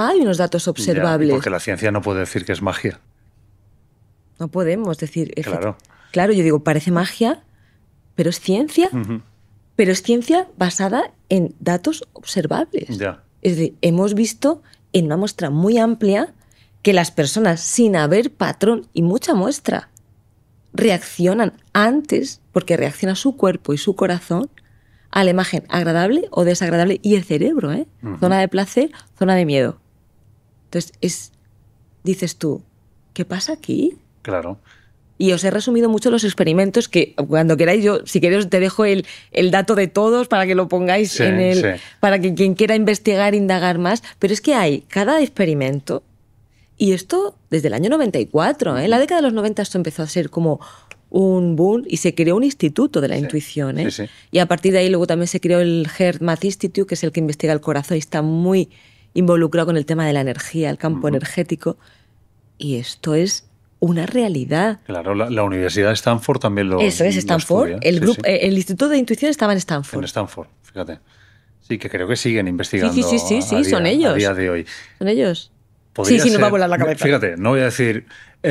hay unos datos observables. Ya, porque la ciencia no puede decir que es magia. No podemos decir... Claro. Claro, yo digo, parece magia, pero es ciencia. Pero es ciencia basada en datos observables. Ya. Es decir, hemos visto en una muestra muy amplia que las personas, sin haber patrón y mucha muestra, reaccionan antes, porque reacciona su cuerpo y su corazón, a la imagen agradable o desagradable y el cerebro, ¿eh? Zona de placer, zona de miedo. Entonces, dices tú, ¿qué pasa aquí? Claro. Y os he resumido mucho los experimentos que cuando queráis, yo, si queréis, te dejo el dato de todos para que lo pongáis para que quien quiera investigar, indagar más. Pero es que hay cada experimento, y esto desde el año 94, ¿eh? En la década de los 90 esto empezó a ser como un boom y se creó un instituto de la intuición, ¿eh? Y a partir de ahí luego también se creó el HeartMath Institute, que es el que investiga el corazón y está muy involucrado con el tema de la energía, el campo energético. Y esto es una realidad. Claro, la Universidad de Stanford también lo Eso es, Stanford. El Instituto de Intuición estaba en Stanford. En Stanford, fíjate. Sí, que creo que siguen investigando. Sí, son ellos. A día de hoy. Son ellos. Sí, nos va a volar la cabeza. Fíjate, no voy a decir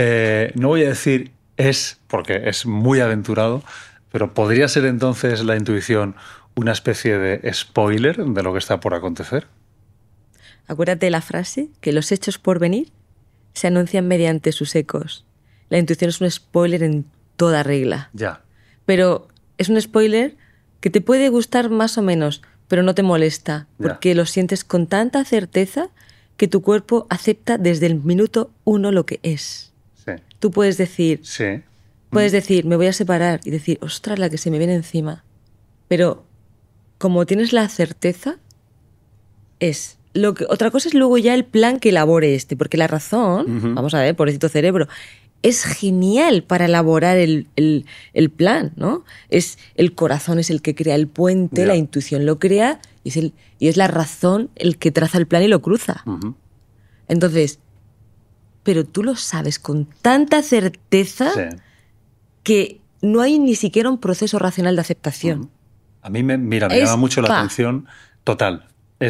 porque es muy aventurado, pero ¿podría ser entonces la intuición una especie de spoiler de lo que está por acontecer? Acuérdate de la frase, que los hechos por venir se anuncian mediante sus ecos. La intuición es un spoiler en toda regla. Ya. Pero es un spoiler que te puede gustar más o menos, pero no te molesta, porque lo sientes con tanta certeza que tu cuerpo acepta desde el minuto 1 lo que es. Sí. Tú puedes decir, me voy a separar, y decir, ostras, la que se me viene encima. Pero como tienes la certeza, es... Otra cosa es luego ya el plan que elabore porque la razón, vamos a ver, pobrecito cerebro, es genial para elaborar el plan, ¿no? El corazón es el que crea el puente, la intuición lo crea y es la razón el que traza el plan y lo cruza. Entonces, pero tú lo sabes con tanta certeza que no hay ni siquiera un proceso racional de aceptación. A mí me llama mucho la atención total.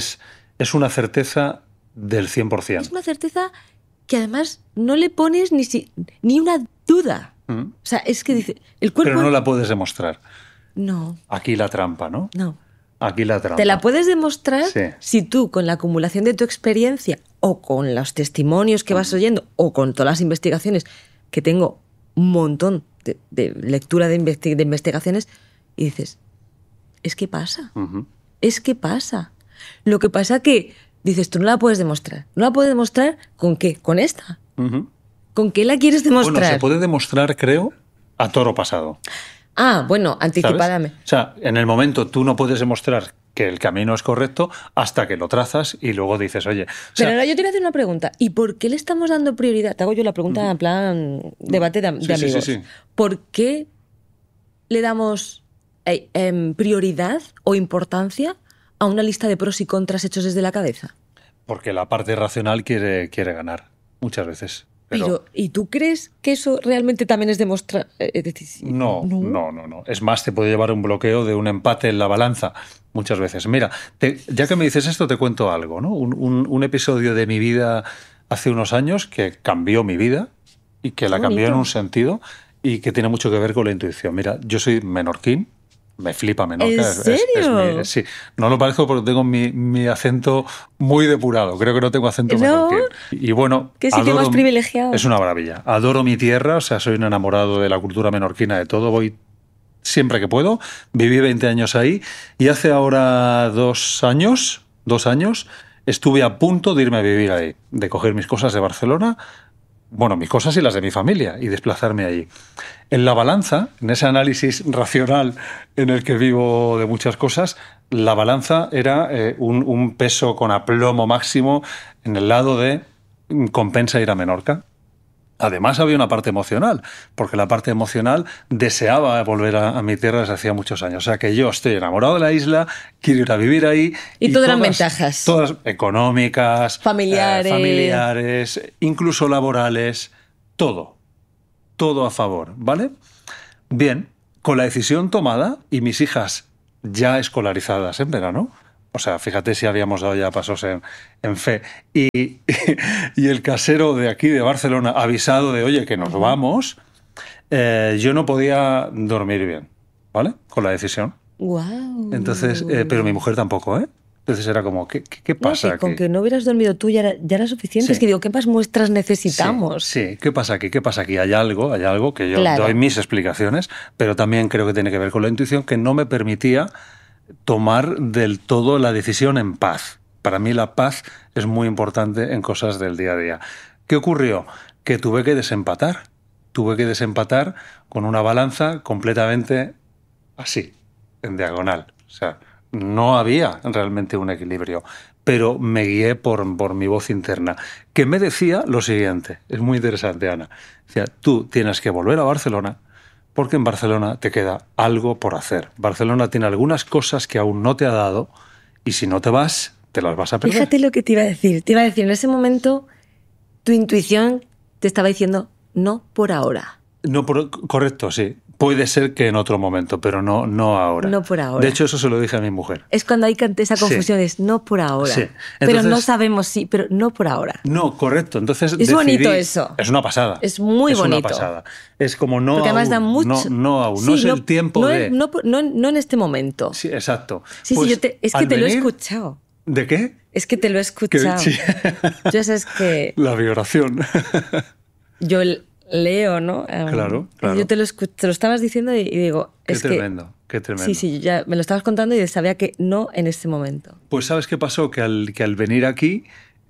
Es una certeza del 100%. Es una certeza que además no le pones ni una duda. O sea, es que dice... el cuerpo... Pero no la puedes demostrar. No. Aquí la trampa, ¿no? No. Aquí la trampa. Te la puedes demostrar si tú, con la acumulación de tu experiencia o con los testimonios que vas oyendo o con todas las investigaciones, que tengo un montón de lectura de investigaciones, y dices, es que pasa. Es que pasa. Lo que pasa que dices, tú no la puedes demostrar. ¿No la puedes demostrar con qué? ¿Con esta? ¿Con qué la quieres demostrar? Bueno, se puede demostrar, creo, a toro pasado. Ah, bueno, anticipadamente. ¿Sabes? O sea, en el momento tú no puedes demostrar que el camino es correcto hasta que lo trazas y luego dices, oye... Pero ahora yo te voy a hacer una pregunta. ¿Y por qué le estamos dando prioridad? Te hago yo la pregunta en plan debate de amigos. Sí. ¿Por qué le damos prioridad o importancia a una lista de pros y contras hechos desde la cabeza? Porque la parte racional quiere ganar, muchas veces. Pero, ¿y tú crees que eso realmente también es demostrar? No. Es más, te puede llevar a un bloqueo de un empate en la balanza, muchas veces. Mira, ya que me dices esto, te cuento algo, ¿no? Un episodio de mi vida hace unos años que cambió mi vida y que la cambió en un sentido y que tiene mucho que ver con la intuición. Mira, yo soy menorquín. Me flipa Menorca. ¿En serio? Sí, no lo parezco porque tengo mi acento muy depurado. Creo que no tengo acento menorquín. Y bueno, qué sitio más privilegiado. Es una maravilla. Adoro mi tierra, o sea, soy un enamorado de la cultura menorquina, de todo. Voy siempre que puedo. Viví 20 años ahí y hace ahora 2 años, estuve a punto de irme a vivir ahí, de coger mis cosas de Barcelona, bueno, mis cosas y las de mi familia, y desplazarme allí. En la balanza, en ese análisis racional en el que vivo de muchas cosas, la balanza era un peso con aplomo máximo en el lado de compensa ir a Menorca. Además había una parte emocional, porque la parte emocional deseaba volver a mi tierra desde hacía muchos años. O sea que yo estoy enamorado de la isla, quiero ir a vivir ahí. Y todas eran ventajas. Todas económicas, familiares, incluso laborales, todo a favor, ¿vale? Bien, con la decisión tomada y mis hijas ya escolarizadas en verano, O sea, fíjate si habíamos dado ya pasos en fe. Y el casero de aquí, de Barcelona, avisado de, oye, que nos vamos, yo no podía dormir bien, ¿vale? Con la decisión. Wow. Entonces, pero mi mujer tampoco, ¿eh? Entonces era como, ¿qué pasa No, que con aquí? que no hubieras dormido tú ya era suficiente. Sí. Es que digo, ¿qué más muestras necesitamos? Sí, ¿qué pasa aquí? ¿Qué pasa aquí? Hay algo que yo Claro. doy mis explicaciones, pero también creo que tiene que ver con la intuición que no me permitía tomar del todo la decisión en paz. Para mí la paz es muy importante en cosas del día a día. ¿Qué ocurrió? Que tuve que desempatar. Tuve que desempatar con una balanza completamente así, en diagonal. O sea, no había realmente un equilibrio, pero me guié por mi voz interna, que me decía lo siguiente. Es muy interesante, Ana. Decía, tú tienes que volver a Barcelona porque en Barcelona te queda algo por hacer. Barcelona tiene algunas cosas que aún no te ha dado y si no te vas, te las vas a perder. Fíjate lo que te iba a decir. Te iba a decir, en ese momento tu intuición te estaba diciendo no por ahora. No, correcto, sí. Puede ser que en otro momento, pero no ahora. No por ahora. De hecho, eso se lo dije a mi mujer. Es cuando hay esa confusión, es no por ahora. Sí. Pero Entonces, no sabemos si, pero no por ahora. No, correcto. Entonces Es bonito eso. Es una pasada. Es muy bonito. Es una pasada. Es como no porque además aún. Da mucho. No aún. Sí, no es el tiempo de. No en este momento. Sí, exacto. Sí, pues, es que te lo he escuchado. ¿De qué? Es que te lo he escuchado. Sí. Ya sabes que La vibración. yo leo, ¿no? Claro. Yo te lo estabas diciendo y digo... Qué tremendo. Sí, ya me lo estabas contando y sabía que no en este momento. Pues ¿sabes qué pasó? Que al venir aquí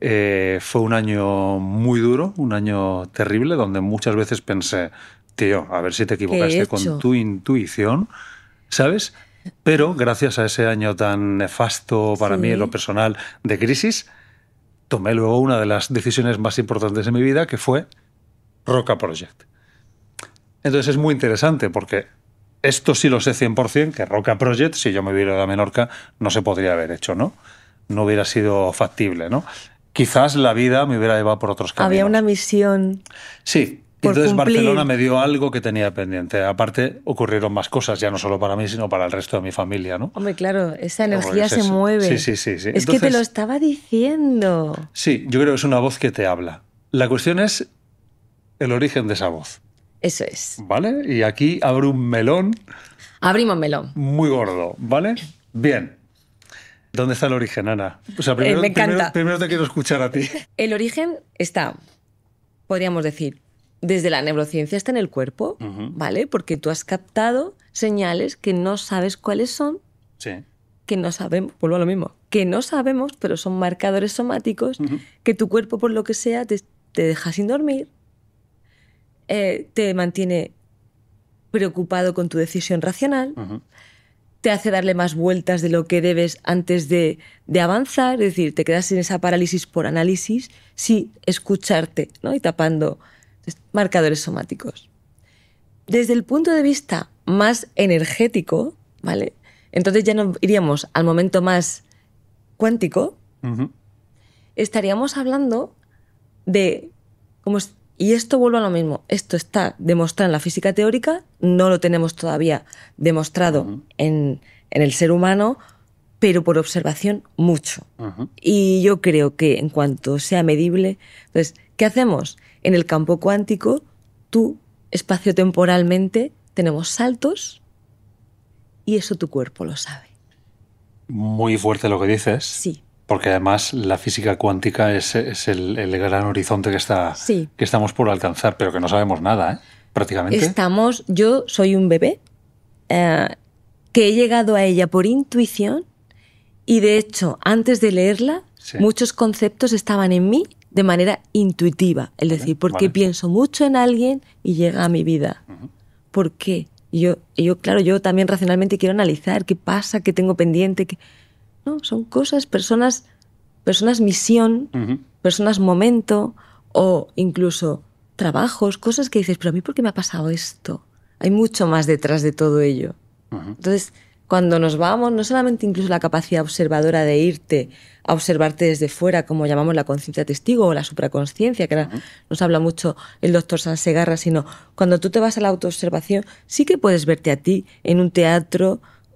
fue un año muy duro, un año terrible, donde muchas veces pensé, tío, a ver si te equivocaste con tu intuición, ¿sabes? Pero gracias a ese año tan nefasto para mí en lo personal de crisis, tomé luego una de las decisiones más importantes de mi vida, que fue Roca Project. Entonces es muy interesante porque esto sí lo sé 100%, que Roca Project, si yo me hubiera ido a Menorca, no se podría haber hecho, ¿no? No hubiera sido factible, ¿no? Quizás la vida me hubiera llevado por otros caminos. Había una misión. Sí. Entonces Barcelona me dio algo que tenía pendiente. Aparte, ocurrieron más cosas, ya no solo para mí, sino para el resto de mi familia, ¿no? Hombre, claro, esa energía se mueve. Sí. Es Entonces, que te lo estaba diciendo. Sí, yo creo que es una voz que te habla. La cuestión es el origen de esa voz. Eso es. ¿Vale? Y aquí abro un melón. Abrimos melón. Muy gordo, ¿vale? Bien. ¿Dónde está el origen, Ana? O sea, me encanta. Primero te quiero escuchar a ti. El origen está, podríamos decir, desde la neurociencia está en el cuerpo, ¿vale? Porque tú has captado señales que no sabes cuáles son. Sí. Que no sabemos, vuelvo a lo mismo, que no sabemos, pero son marcadores somáticos que tu cuerpo, por lo que sea, te deja sin dormir, te mantiene preocupado con tu decisión racional, te hace darle más vueltas de lo que debes antes de avanzar, es decir, te quedas en esa parálisis por análisis sin escucharte, ¿no? Y tapando marcadores somáticos. Desde el punto de vista más energético, ¿vale? Entonces ya no iríamos al momento más cuántico, estaríamos hablando de cómo... Y esto vuelve a lo mismo. Esto está demostrado en la física teórica, no lo tenemos todavía demostrado en el ser humano, pero por observación mucho. Y yo creo que en cuanto sea medible... Entonces, ¿qué hacemos? En el campo cuántico, tú, espaciotemporalmente, tenemos saltos y eso tu cuerpo lo sabe. Muy fuerte lo que dices. Sí. Porque además la física cuántica es el gran horizonte que estamos por alcanzar, pero que no sabemos nada, ¿eh? Prácticamente. Yo soy un bebé que he llegado a ella por intuición y de hecho, antes de leerla, muchos conceptos estaban en mí de manera intuitiva. Es decir, porque pienso mucho en alguien y llega a mi vida. ¿Por qué? Y claro, yo también racionalmente quiero analizar qué pasa, qué tengo pendiente, No, son cosas, personas misión, personas momento o incluso trabajos, cosas que dices, pero a mí ¿por qué me ha pasado esto? Hay mucho más detrás de todo ello. Entonces, cuando nos vamos, no solamente incluso la capacidad observadora de irte a observarte desde fuera, como llamamos la conciencia testigo o la supraconsciencia, que ahora nos habla mucho el doctor Sansegarra, sino cuando tú te vas a la autoobservación, sí que puedes verte a ti en un teatro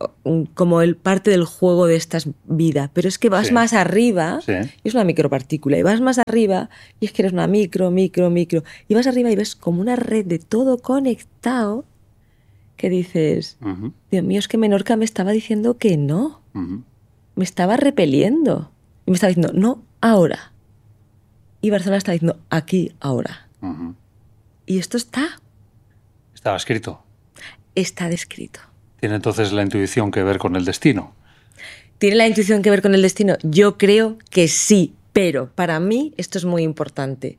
como el parte del juego de esta vida, pero es que vas más arriba, y es una micropartícula, y vas más arriba, y es que eres una micro, y vas arriba y ves como una red de todo conectado, que dices, Dios mío, es que Menorca me estaba diciendo que no, me estaba repeliendo, y me estaba diciendo, no, ahora. Y Barcelona está diciendo, aquí, ahora. Y esto estaba escrito. Está descrito. ¿Tiene entonces la intuición que ver con el destino? ¿Tiene la intuición que ver con el destino? Yo creo que sí, pero para mí esto es muy importante.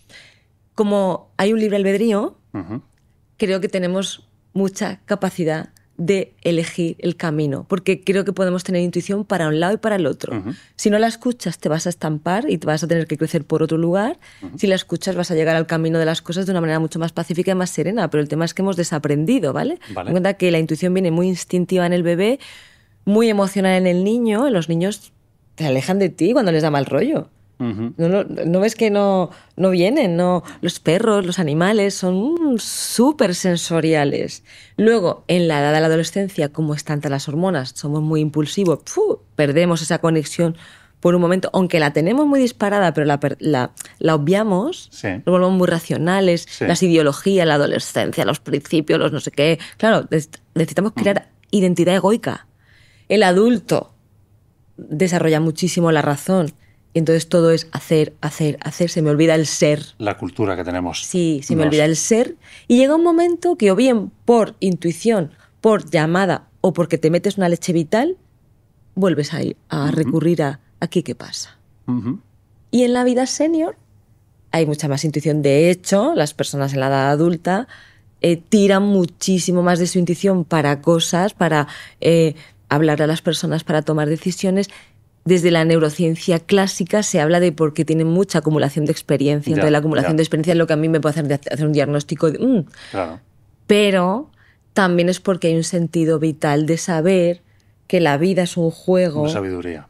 Como hay un libre albedrío, creo que tenemos mucha capacidad de elegir el camino, porque creo que podemos tener intuición para un lado y para el otro. Si no la escuchas, te vas a estampar y te vas a tener que crecer por otro lugar. Si la escuchas, vas a llegar al camino de las cosas de una manera mucho más pacífica y más serena, pero el tema es que hemos desaprendido, ¿vale? Ten en cuenta que la intuición viene muy instintiva en el bebé, muy emocional en el niño. Los niños te alejan de ti cuando les da mal rollo. No ves que no vienen, no. Los perros, los animales son súper sensoriales. Luego, en la edad de la adolescencia, como están tantas las hormonas, somos muy impulsivos, perdemos esa conexión por un momento, aunque la tenemos muy disparada, pero la obviamos, nos volvemos muy racionales, las ideologías, la adolescencia, los principios, los no sé qué. Claro, necesitamos crear identidad egoica. El adulto desarrolla muchísimo la razón. Y entonces todo es hacer, se me olvida el ser. La cultura que tenemos. Sí, se me olvida el ser. Y llega un momento que o bien por intuición, por llamada o porque te metes una leche vital, vuelves a recurrir a aquí qué pasa. Y en la vida senior hay mucha más intuición. De hecho, las personas en la edad adulta tiran muchísimo más de su intuición para cosas, para hablar a las personas, para tomar decisiones. Desde la neurociencia clásica se habla de porque tienen mucha acumulación de experiencia. Entonces la acumulación de experiencia es lo que a mí me puede hacer un diagnóstico de... Claro. Pero también es porque hay un sentido vital de saber que la vida es un juego. Una sabiduría.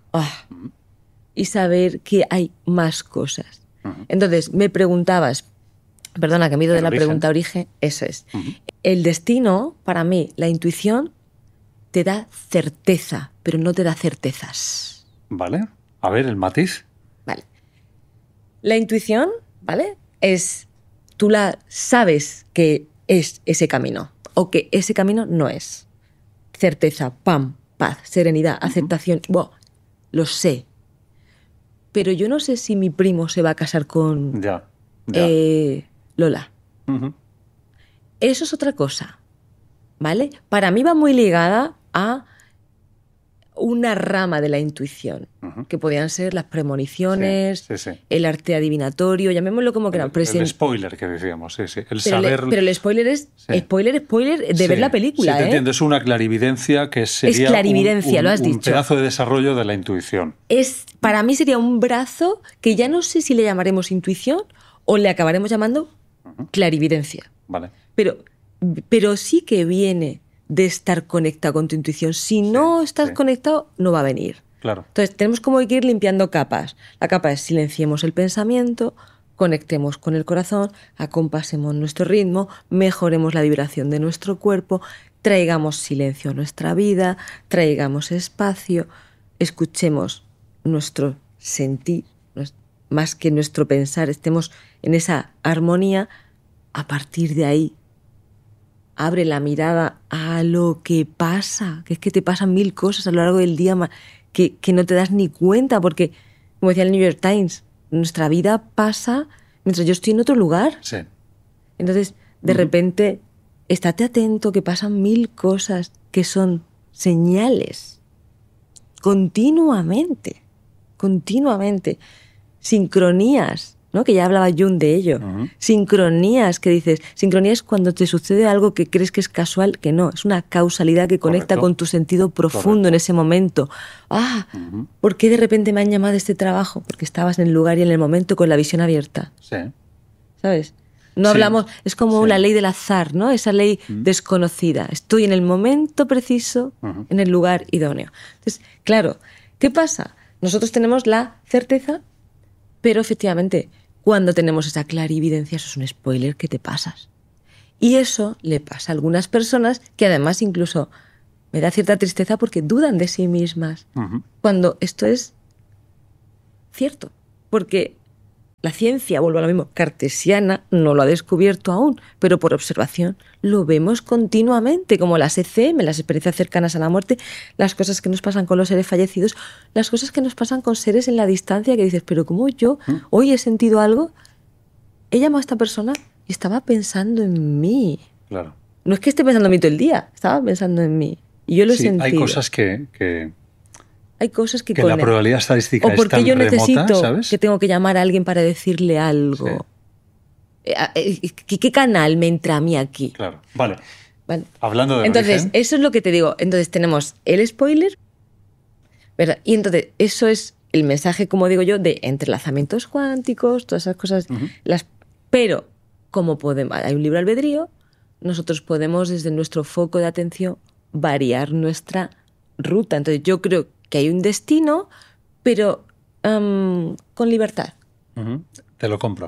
Y saber que hay más cosas. Entonces, me preguntabas... Perdona, que me he ido de la pregunta origen. Eso es. El destino, para mí, la intuición, te da certeza, pero no te da certezas. Vale. A ver, el matiz. Vale. La intuición, ¿vale? Es, tú la sabes que es ese camino o que ese camino no es. Certeza, paz, serenidad, aceptación. Wow, lo sé. Pero yo no sé si mi primo se va a casar con Lola. Eso es otra cosa, ¿vale? Para mí va muy ligada a una rama de la intuición, que podían ser las premoniciones, el arte adivinatorio, llamémoslo como quieran. El spoiler que decíamos, el saber... Pero el spoiler es spoiler de ver la película. Sí, te entiendo, es una clarividencia que sería lo has dicho. Un pedazo de desarrollo de la intuición. Para mí sería un brazo que ya no sé si le llamaremos intuición o le acabaremos llamando clarividencia. Vale. Pero sí que viene de estar conectado con tu intuición. Si no estás conectado, no va a venir. Claro. Entonces, tenemos como que ir limpiando capas. La capa es silenciemos el pensamiento, conectemos con el corazón, acompasemos nuestro ritmo, mejoremos la vibración de nuestro cuerpo, traigamos silencio a nuestra vida, traigamos espacio, escuchemos nuestro sentir, más que nuestro pensar, estemos en esa armonía. A partir de ahí, abre la mirada a lo que pasa, que es que te pasan 1000 cosas a lo largo del día que no te das ni cuenta, porque, como decía el New York Times, nuestra vida pasa mientras yo estoy en otro lugar. Sí. Entonces, de repente, estate atento que pasan 1000 cosas que son señales continuamente, sincronías, ¿no? Que ya hablaba Jung de ello. Sincronías, que dices, sincronía es cuando te sucede algo que crees que es casual, que no, es una causalidad que conecta con tu sentido profundo en ese momento. ¿Por qué de repente me han llamado a este trabajo? Porque estabas en el lugar y en el momento con la visión abierta. Sí. ¿Sabes? No hablamos, es como la ley del azar, ¿no? Esa ley desconocida. Estoy en el momento preciso, en el lugar idóneo. Entonces, claro, ¿qué pasa? Nosotros tenemos la certeza, pero efectivamente, cuando tenemos esa clarividencia, eso es un spoiler que te pasas. Y eso le pasa a algunas personas que además incluso me da cierta tristeza porque dudan de sí mismas. Cuando esto es cierto. Porque la ciencia, vuelvo a lo mismo, cartesiana, no lo ha descubierto aún, pero por observación lo vemos continuamente, como las ECM, las experiencias cercanas a la muerte, las cosas que nos pasan con los seres fallecidos, las cosas que nos pasan con seres en la distancia, que dices, pero ¿cómo yo hoy he sentido algo? He llamado a esta persona y estaba pensando en mí. Claro. No es que esté pensando en mí todo el día, estaba pensando en mí. Y yo lo he sentido. Hay cosas que hay cosas que la probabilidad estadística o porque es tan yo necesito remota, ¿sabes? que tengo que llamar a alguien para decirle algo. Sí. ¿Qué canal me entra a mí aquí? Claro, vale. Vale. Hablando de entonces, origen, eso es lo que te digo. Entonces tenemos el spoiler, ¿verdad? Y entonces eso es el mensaje, como digo yo, de entrelazamientos cuánticos, todas esas cosas. Pero, como podemos, hay un libre albedrío, nosotros podemos desde nuestro foco de atención variar nuestra ruta. Entonces yo creo que hay un destino, pero con libertad. Te lo compro.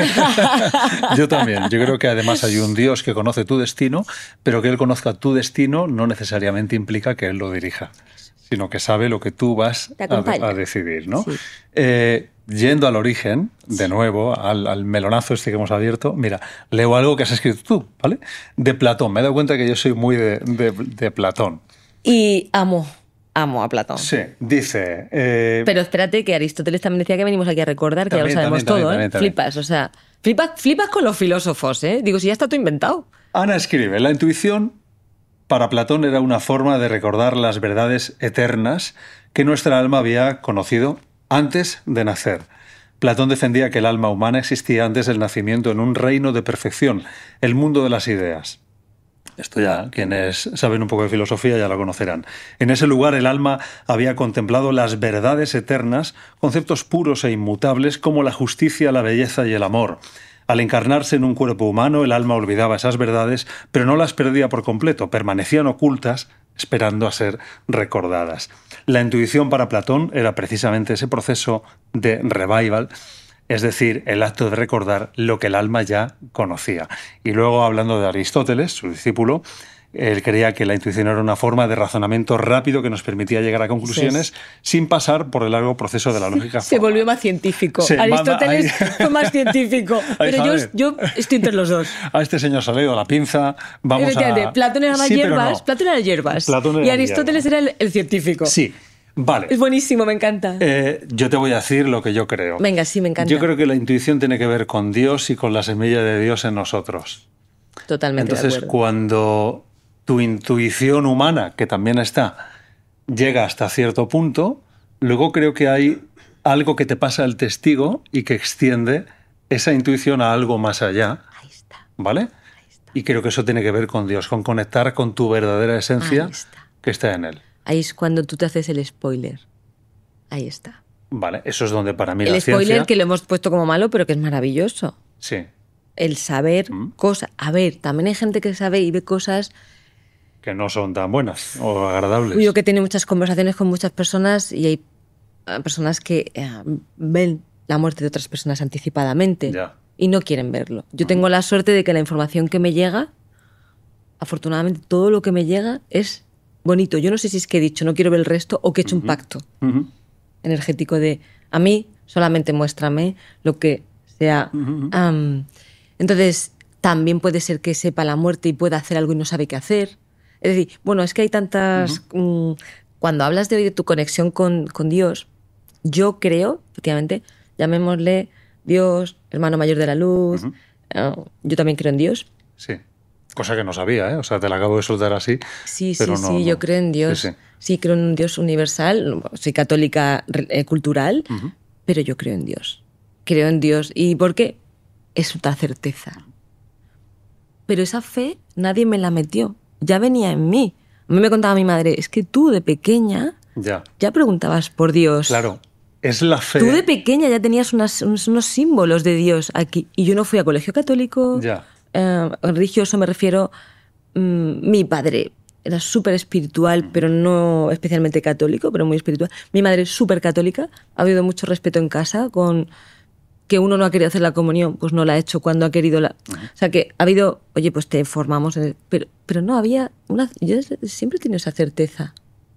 Yo también. Yo creo que además hay un Dios que conoce tu destino, pero que Él conozca tu destino no necesariamente implica que Él lo dirija, sino que sabe lo que tú vas a decidir, ¿no? Sí. Yendo al origen, de nuevo, al melonazo este que hemos abierto, mira, leo algo que has escrito tú, ¿vale? De Platón. Me he dado cuenta que yo soy muy de Platón. Y amo a Platón. Sí, dice... Pero espérate, que Aristóteles también decía que venimos aquí a recordar, que también, ya lo sabemos todo, ¿eh? Flipas, o sea, flipas con los filósofos, ¿eh? Digo, si ya está todo inventado. Ana escribe, la intuición para Platón era una forma de recordar las verdades eternas que nuestra alma había conocido antes de nacer. Platón defendía que el alma humana existía antes del nacimiento en un reino de perfección, el mundo de las ideas. Esto ya, quienes saben un poco de filosofía ya lo conocerán. En ese lugar el alma había contemplado las verdades eternas, conceptos puros e inmutables como la justicia, la belleza y el amor. Al encarnarse en un cuerpo humano, el alma olvidaba esas verdades, pero no las perdía por completo, permanecían ocultas, esperando a ser recordadas. La intuición para Platón era precisamente ese proceso de revival, es decir, el acto de recordar lo que el alma ya conocía. Y luego, hablando de Aristóteles, su discípulo, él creía que la intuición era una forma de razonamiento rápido que nos permitía llegar a conclusiones sin pasar por el largo proceso de la lógica. Se volvió más científico. Sí, Aristóteles fue más científico. Pero yo estoy entre los dos. A este señor se le ha ido la pinza. Vamos a... Platón era más hierbas. No. Platón era hierbas. Y Aristóteles era el científico. Sí. Vale. Es buenísimo, me encanta. Yo te voy a decir lo que yo creo. Venga, sí, me encanta. Yo creo que la intuición tiene que ver con Dios y con la semilla de Dios en nosotros. Totalmente. Entonces, de acuerdo. Cuando tu intuición humana, que también está, llega hasta cierto punto, luego creo que hay algo que te pasa al testigo y que extiende esa intuición a algo más allá. Ahí está. ¿Vale? Ahí está. Y creo que eso tiene que ver con Dios, con conectar con tu verdadera esencia que está en Él. Ahí es cuando tú te haces el spoiler. Ahí está. Vale, eso es donde para mí la ciencia... El spoiler que lo hemos puesto como malo, pero que es maravilloso. Sí. El saber cosas. A ver, también hay gente que sabe y ve cosas... que no son tan buenas o agradables. Yo que he tenido muchas conversaciones con muchas personas y hay personas que ven la muerte de otras personas anticipadamente y no quieren verlo. Yo tengo la suerte de que la información que me llega, afortunadamente todo lo que me llega es... bonito. Yo no sé si es que he dicho no quiero ver el resto o que he hecho un pacto energético de a mí solamente muéstrame lo que sea. Entonces, también puede ser que sepa la muerte y pueda hacer algo y no sabe qué hacer. Es decir, bueno, es que hay tantas... cuando hablas de tu conexión con Dios, yo creo, efectivamente, llamémosle Dios, hermano mayor de la luz, yo también creo en Dios. Sí. Cosa que no sabía, ¿eh? O sea, te la acabo de soltar así. Sí, yo creo en Dios. Sí, creo en un Dios universal. Soy católica cultural, pero yo creo en Dios. Creo en Dios. ¿Y por qué? Es una certeza. Pero esa fe nadie me la metió. Ya venía en mí. A mí me contaba mi madre, es que tú de pequeña ya preguntabas por Dios. Claro, es la fe. Tú de pequeña ya tenías unos símbolos de Dios aquí. Y yo no fui a colegio católico. Religioso me refiero, mi padre era súper espiritual, pero no especialmente católico, pero muy espiritual. Mi madre es súper católica, ha habido mucho respeto en casa con que uno no ha querido hacer la comunión, pues no la ha hecho cuando ha querido la... O sea, que ha habido, oye, pues te formamos, pero no había una... Yo siempre he tenido esa certeza.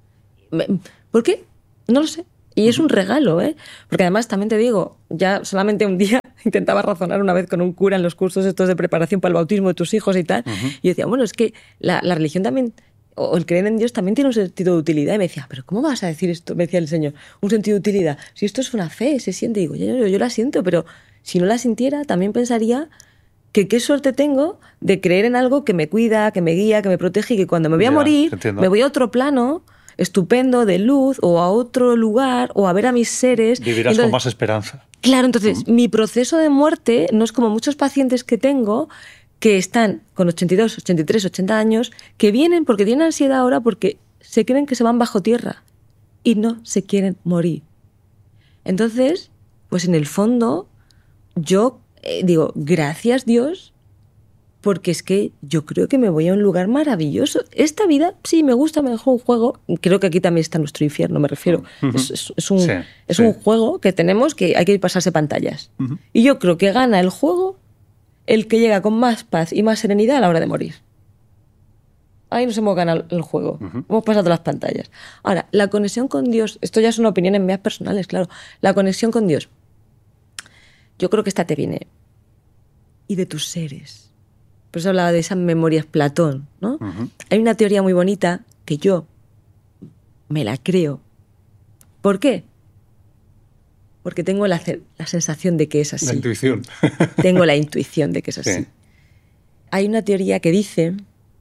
¿Por qué? No lo sé. Y es un regalo, ¿eh? Porque además también te digo, ya solamente un día intentaba razonar una vez con un cura en los cursos estos de preparación para el bautismo de tus hijos y tal, y yo decía, bueno, es que la religión también, o el creer en Dios también tiene un sentido de utilidad. Y me decía, ¿pero cómo vas a decir esto? Me decía el Señor, un sentido de utilidad. Si esto es una fe, se siente. Y digo, yo la siento, pero si no la sintiera, también pensaría que qué suerte tengo de creer en algo que me cuida, que me guía, que me protege, y que cuando me voy a morir, me voy a otro plano estupendo de luz, o a otro lugar, o a ver a mis seres. Vivirás con más esperanza. Claro, entonces mi proceso de muerte no es como muchos pacientes que tengo que están con 82, 83, 80 años, que vienen porque tienen ansiedad ahora porque se creen que se van bajo tierra y no se quieren morir. Entonces, pues en el fondo, yo digo, gracias Dios, porque es que yo creo que me voy a un lugar maravilloso. Esta vida, sí, me gusta, me dejó un juego. Creo que aquí también está nuestro infierno, me refiero. Es un juego que tenemos que hay que pasarse pantallas. Y yo creo que gana el juego el que llega con más paz y más serenidad a la hora de morir. Ahí nos hemos ganado el juego. Hemos pasado las pantallas. Ahora, la conexión con Dios, esto ya son opiniones mías personales, claro. La conexión con Dios, yo creo que esta te viene. Y de tus seres. Por eso hablaba de esas memorias Platón, ¿no? Hay una teoría muy bonita que yo me la creo. ¿Por qué? Porque tengo la sensación de que es así. La intuición. Tengo la intuición de que es así. Sí. Hay una teoría que dice,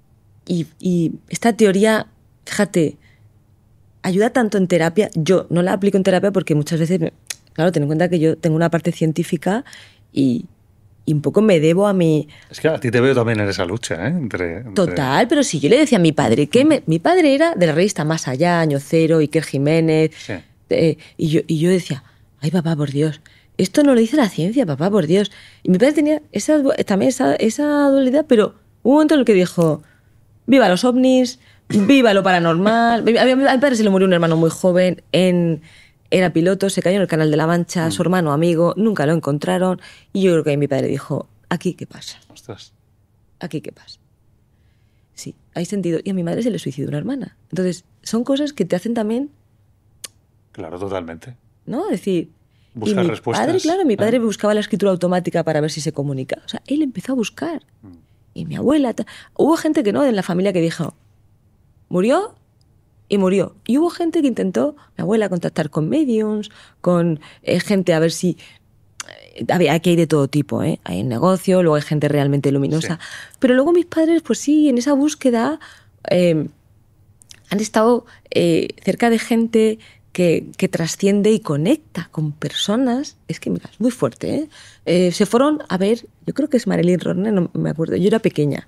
y esta teoría, fíjate, ayuda tanto en terapia. Yo no la aplico en terapia porque muchas veces, claro, ten en cuenta que yo tengo una parte científica y un poco me debo a mi... Es que a ti te veo también en esa lucha, ¿eh? Entre... Total, pero si yo le decía a mi padre, que mi padre era de la revista Más Allá, Año Cero, Iker Jiménez, sí. Y yo decía, ay papá, por Dios, esto no lo dice la ciencia, papá, por Dios. Y mi padre tenía también esa dualidad, pero hubo un momento en el que dijo, viva los ovnis, viva lo paranormal. A mi padre se le murió un hermano muy joven era piloto, se cayó en el Canal de la Mancha, su hermano amigo, nunca lo encontraron. Y yo creo que ahí mi padre dijo, ¿aquí qué pasa? Ostras. ¿Aquí qué pasa? Sí, hay sentido. Y a mi madre se le suicidó una hermana. Entonces, son cosas que te hacen también... Claro, totalmente. ¿No? Es decir... Buscar respuestas. Padre, claro, mi padre buscaba la escritura automática para ver si se comunica. O sea, él empezó a buscar. Y mi abuela... Hubo gente que no, en la familia que dijo, murió... Y murió. Y hubo gente que intentó, mi abuela, contactar con mediums, con gente a ver si... Aquí hay de todo tipo, ¿eh? Hay negocio, luego hay gente realmente luminosa. Sí. Pero luego mis padres, pues sí, en esa búsqueda han estado cerca de gente que trasciende y conecta con personas. Es que, mira, es muy fuerte, ¿eh? Se fueron a ver, yo creo que es Marilyn Ronner, no me acuerdo, yo era pequeña.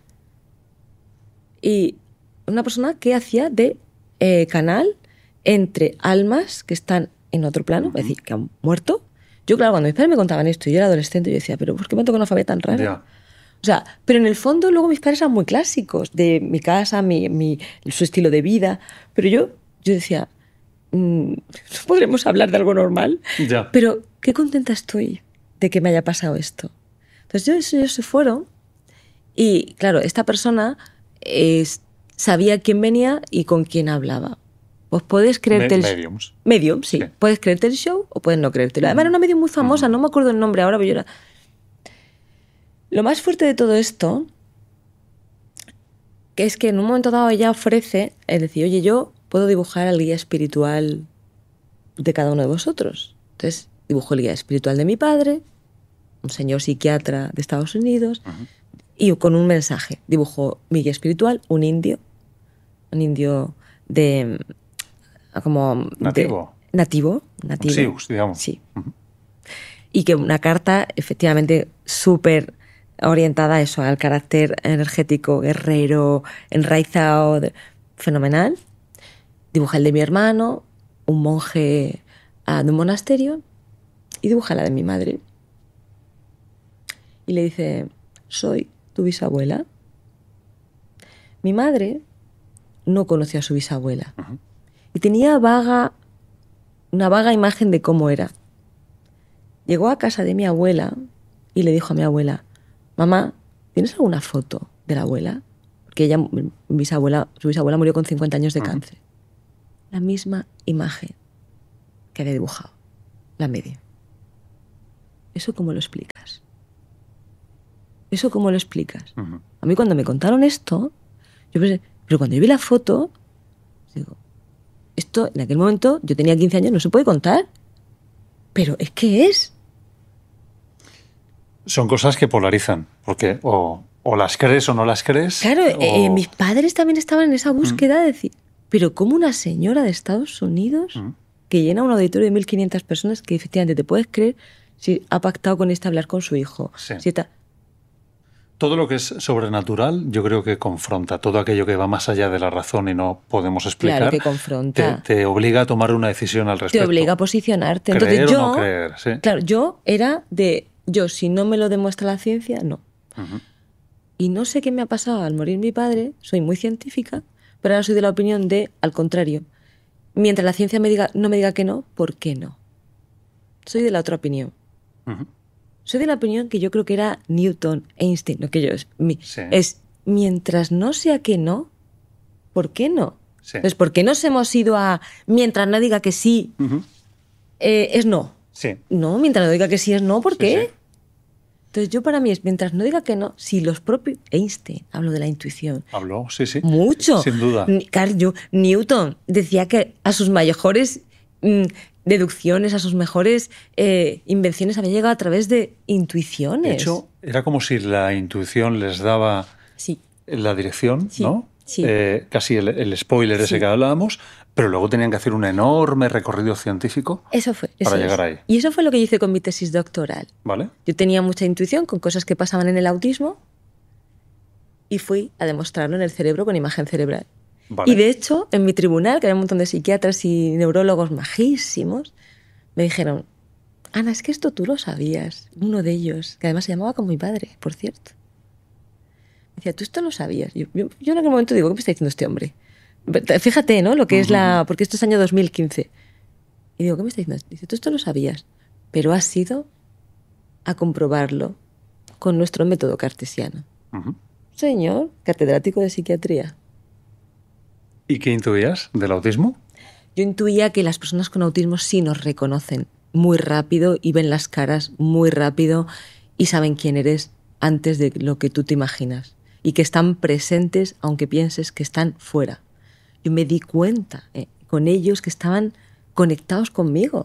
Y una persona que hacía de... canal entre almas que están en otro plano, es decir, que han muerto. Yo, claro, cuando mis padres me contaban esto, yo era adolescente, yo decía, ¿pero por qué me toca una familia tan rara? Yeah. O sea, pero en el fondo luego mis padres eran muy clásicos, de mi casa, su estilo de vida, pero yo decía, ¿no podremos hablar de algo normal? Yeah. Pero qué contenta estoy de que me haya pasado esto. Entonces ellos se fueron y, claro, esta persona sabía quién venía y con quién hablaba. Pues puedes creerte Mediums. Medium, sí. Puedes creerte el show o puedes no creértelo. Además era una medium muy famosa, no me acuerdo el nombre ahora, pero yo era... Lo más fuerte de todo esto, que es que en un momento dado ella ofrece, es decir, oye, yo puedo dibujar al guía espiritual de cada uno de vosotros. Entonces dibujó el guía espiritual de mi padre, un señor psiquiatra de Estados Unidos, y con un mensaje. Dibujó mi guía espiritual, un indio de... como nativo. Nativo. Sioux, digamos. Sí. Y que una carta efectivamente súper orientada a eso, al carácter energético, guerrero, enraizado, fenomenal. Dibuja el de mi hermano, un monje de un monasterio, y dibuja la de mi madre. Y le dice, soy tu bisabuela. Mi madre no conoció a su bisabuela. Y tenía una vaga imagen de cómo era. Llegó a casa de mi abuela y le dijo a mi abuela, mamá, ¿tienes alguna foto de la abuela? Porque ella, su bisabuela murió con 50 años de cáncer. La misma imagen que había dibujado, la media. ¿Eso cómo lo explicas? ¿Eso cómo lo explicas? A mí cuando me contaron esto, yo pensé, pero cuando yo vi la foto, digo, esto en aquel momento, yo tenía 15 años, no se puede contar. Pero es que es. Son cosas que polarizan, porque o las crees o no las crees. Claro, mis padres también estaban en esa búsqueda de decir, pero ¿cómo una señora de Estados Unidos que llena un auditorio de 1.500 personas que efectivamente te puedes creer si ha pactado con hablar con su hijo? Sí. Si está... Todo lo que es sobrenatural, yo creo que confronta. Todo aquello que va más allá de la razón y no podemos explicar. Claro que confronta. Te obliga a tomar una decisión al respecto. Te obliga a posicionarte. Creer Entonces yo, o no creer, sí. Claro, yo era de, si no me lo demuestra la ciencia, no. Y no sé qué me ha pasado al morir mi padre, soy muy científica, pero ahora soy de la opinión de, al contrario, mientras la ciencia no me diga que no, ¿por qué no? Soy de la otra opinión. Soy de la opinión que yo creo que era Newton, Einstein, lo que yo es mientras no sea que no, ¿por qué no? Sí. Entonces, ¿por qué nos hemos ido a mientras no diga que sí, es no? Sí. No, mientras no diga que sí es no, ¿por qué? Sí. Entonces yo para mí es, mientras no diga que no, si los propios... Einstein, hablo de la intuición. Habló, sí. Mucho. Sin duda. Newton decía que a sus mejores deducciones, a sus mejores invenciones había llegado a través de intuiciones. De hecho, era como si la intuición les daba la dirección, ¿no? Sí. Casi el spoiler ese que hablábamos, pero luego tenían que hacer un enorme recorrido científico para llegar ahí. Y eso fue lo que yo hice con mi tesis doctoral. ¿Vale? Yo tenía mucha intuición con cosas que pasaban en el autismo y fui a demostrarlo en el cerebro con imagen cerebral. Vale. Y de hecho, en mi tribunal, que había un montón de psiquiatras y neurólogos majísimos, me dijeron, Ana, es que esto tú lo sabías. Uno de ellos, que además se llamaba como mi padre, por cierto. Me decía, ¿tú esto lo sabías? Yo en aquel momento digo, ¿qué me está diciendo este hombre? Fíjate, ¿no? Lo que es porque esto es año 2015. Y digo, ¿qué me está diciendo? Dice, tú esto lo sabías, pero has ido a comprobarlo con nuestro método cartesiano. Señor, catedrático de psiquiatría. ¿Y qué intuías del autismo? Yo intuía que las personas con autismo sí nos reconocen muy rápido y ven las caras muy rápido y saben quién eres antes de lo que tú te imaginas. Y que están presentes aunque pienses que están fuera. Yo me di cuenta con ellos que estaban conectados conmigo.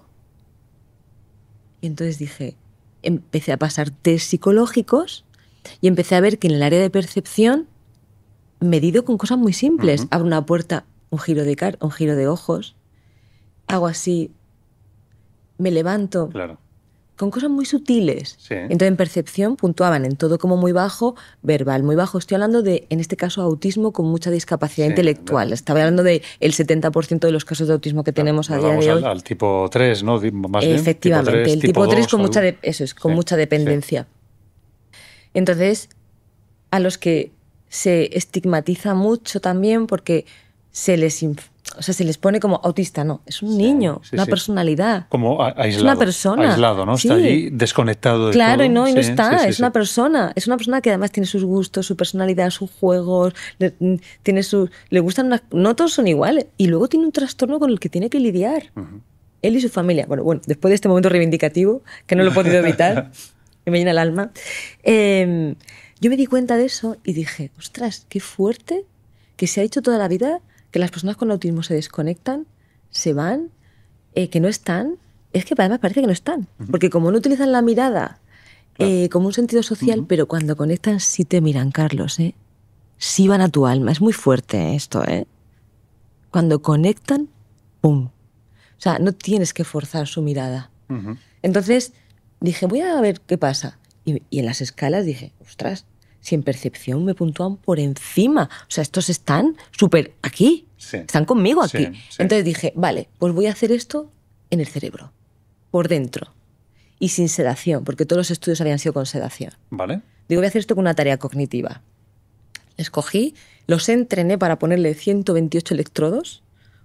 Y entonces empecé a pasar test psicológicos y empecé a ver que en el área de percepción, medido con cosas muy simples, abro una puerta, un giro de ojos, hago así, me levanto, claro, con cosas muy sutiles. Sí. Entonces en percepción puntuaban en todo como muy bajo, verbal muy bajo. Estoy hablando de, en este caso, autismo con mucha discapacidad intelectual. Estaba hablando del 70% de los casos de autismo que tenemos a día de hoy. Al tipo 3, ¿no? Más bien. Efectivamente, tipo 3, el tipo 3 con mucha, con sí, mucha dependencia. Sí. Entonces, a los que se estigmatiza mucho también porque se les pone como autista, no, es un niño, una personalidad. Como aislado. Es una persona. Aislado, ¿no? Está allí desconectado de todo. Claro, y no está, es una persona. Es una persona que además tiene sus gustos, su personalidad, sus juegos, le gustan, no todos son iguales. Y luego tiene un trastorno con el que tiene que lidiar. Él y su familia. Bueno, después de este momento reivindicativo, que no lo he podido evitar, que me llena el alma, yo me di cuenta de eso y dije, ostras, qué fuerte que se ha hecho toda la vida que las personas con autismo se desconectan, se van, que no están. Es que además parece que no están. Porque como no utilizan la mirada como un sentido social, pero cuando conectan sí te miran, Carlos. Sí van a tu alma. Es muy fuerte esto. Cuando conectan, ¡pum! O sea, no tienes que forzar su mirada. Entonces dije, voy a ver qué pasa. Y en las escalas dije, ostras, si en percepción me puntúan por encima. O sea, estos están súper aquí. Sí. Están conmigo aquí. Sí. Entonces dije, vale, pues voy a hacer esto en el cerebro, por dentro. Y sin sedación, porque todos los estudios habían sido con sedación. Vale. Digo, voy a hacer esto con una tarea cognitiva. Escogí, los entrené para ponerle 128 electrodos,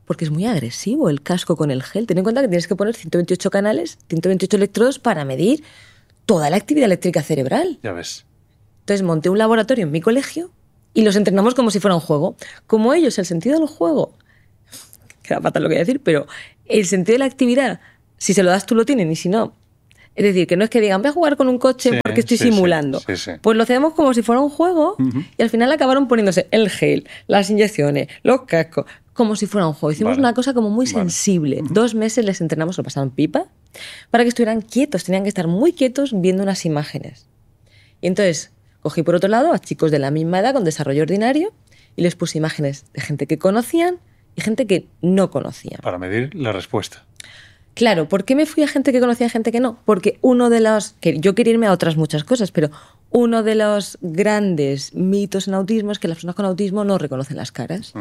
porque es muy agresivo el casco con el gel. Ten en cuenta que tienes que poner 128 canales, 128 electrodos para medir toda la actividad eléctrica cerebral. Ya ves. Entonces monté un laboratorio en mi colegio y los entrenamos como si fuera un juego. Como ellos, el sentido del juego, queda fatal lo que voy a decir, pero el sentido de la actividad, si se lo das tú lo tienen y si no... Es decir, que no es que digan, voy a jugar con un coche porque estoy simulando. Sí. Pues lo hacemos como si fuera un juego y al final acabaron poniéndose el gel, las inyecciones, los cascos, como si fuera un juego. Hicimos una cosa como muy sensible. 2 meses les entrenamos, lo pasaron pipa, para que estuvieran quietos. Tenían que estar muy quietos viendo unas imágenes. Y entonces cogí por otro lado a chicos de la misma edad con desarrollo ordinario y les puse imágenes de gente que conocían y gente que no conocían. Para medir la respuesta. Claro, ¿por qué me fui a gente que conocía y gente que no? Porque uno de los... que yo quería irme a otras muchas cosas, pero uno de los grandes mitos en autismo es que las personas con autismo no reconocen las caras.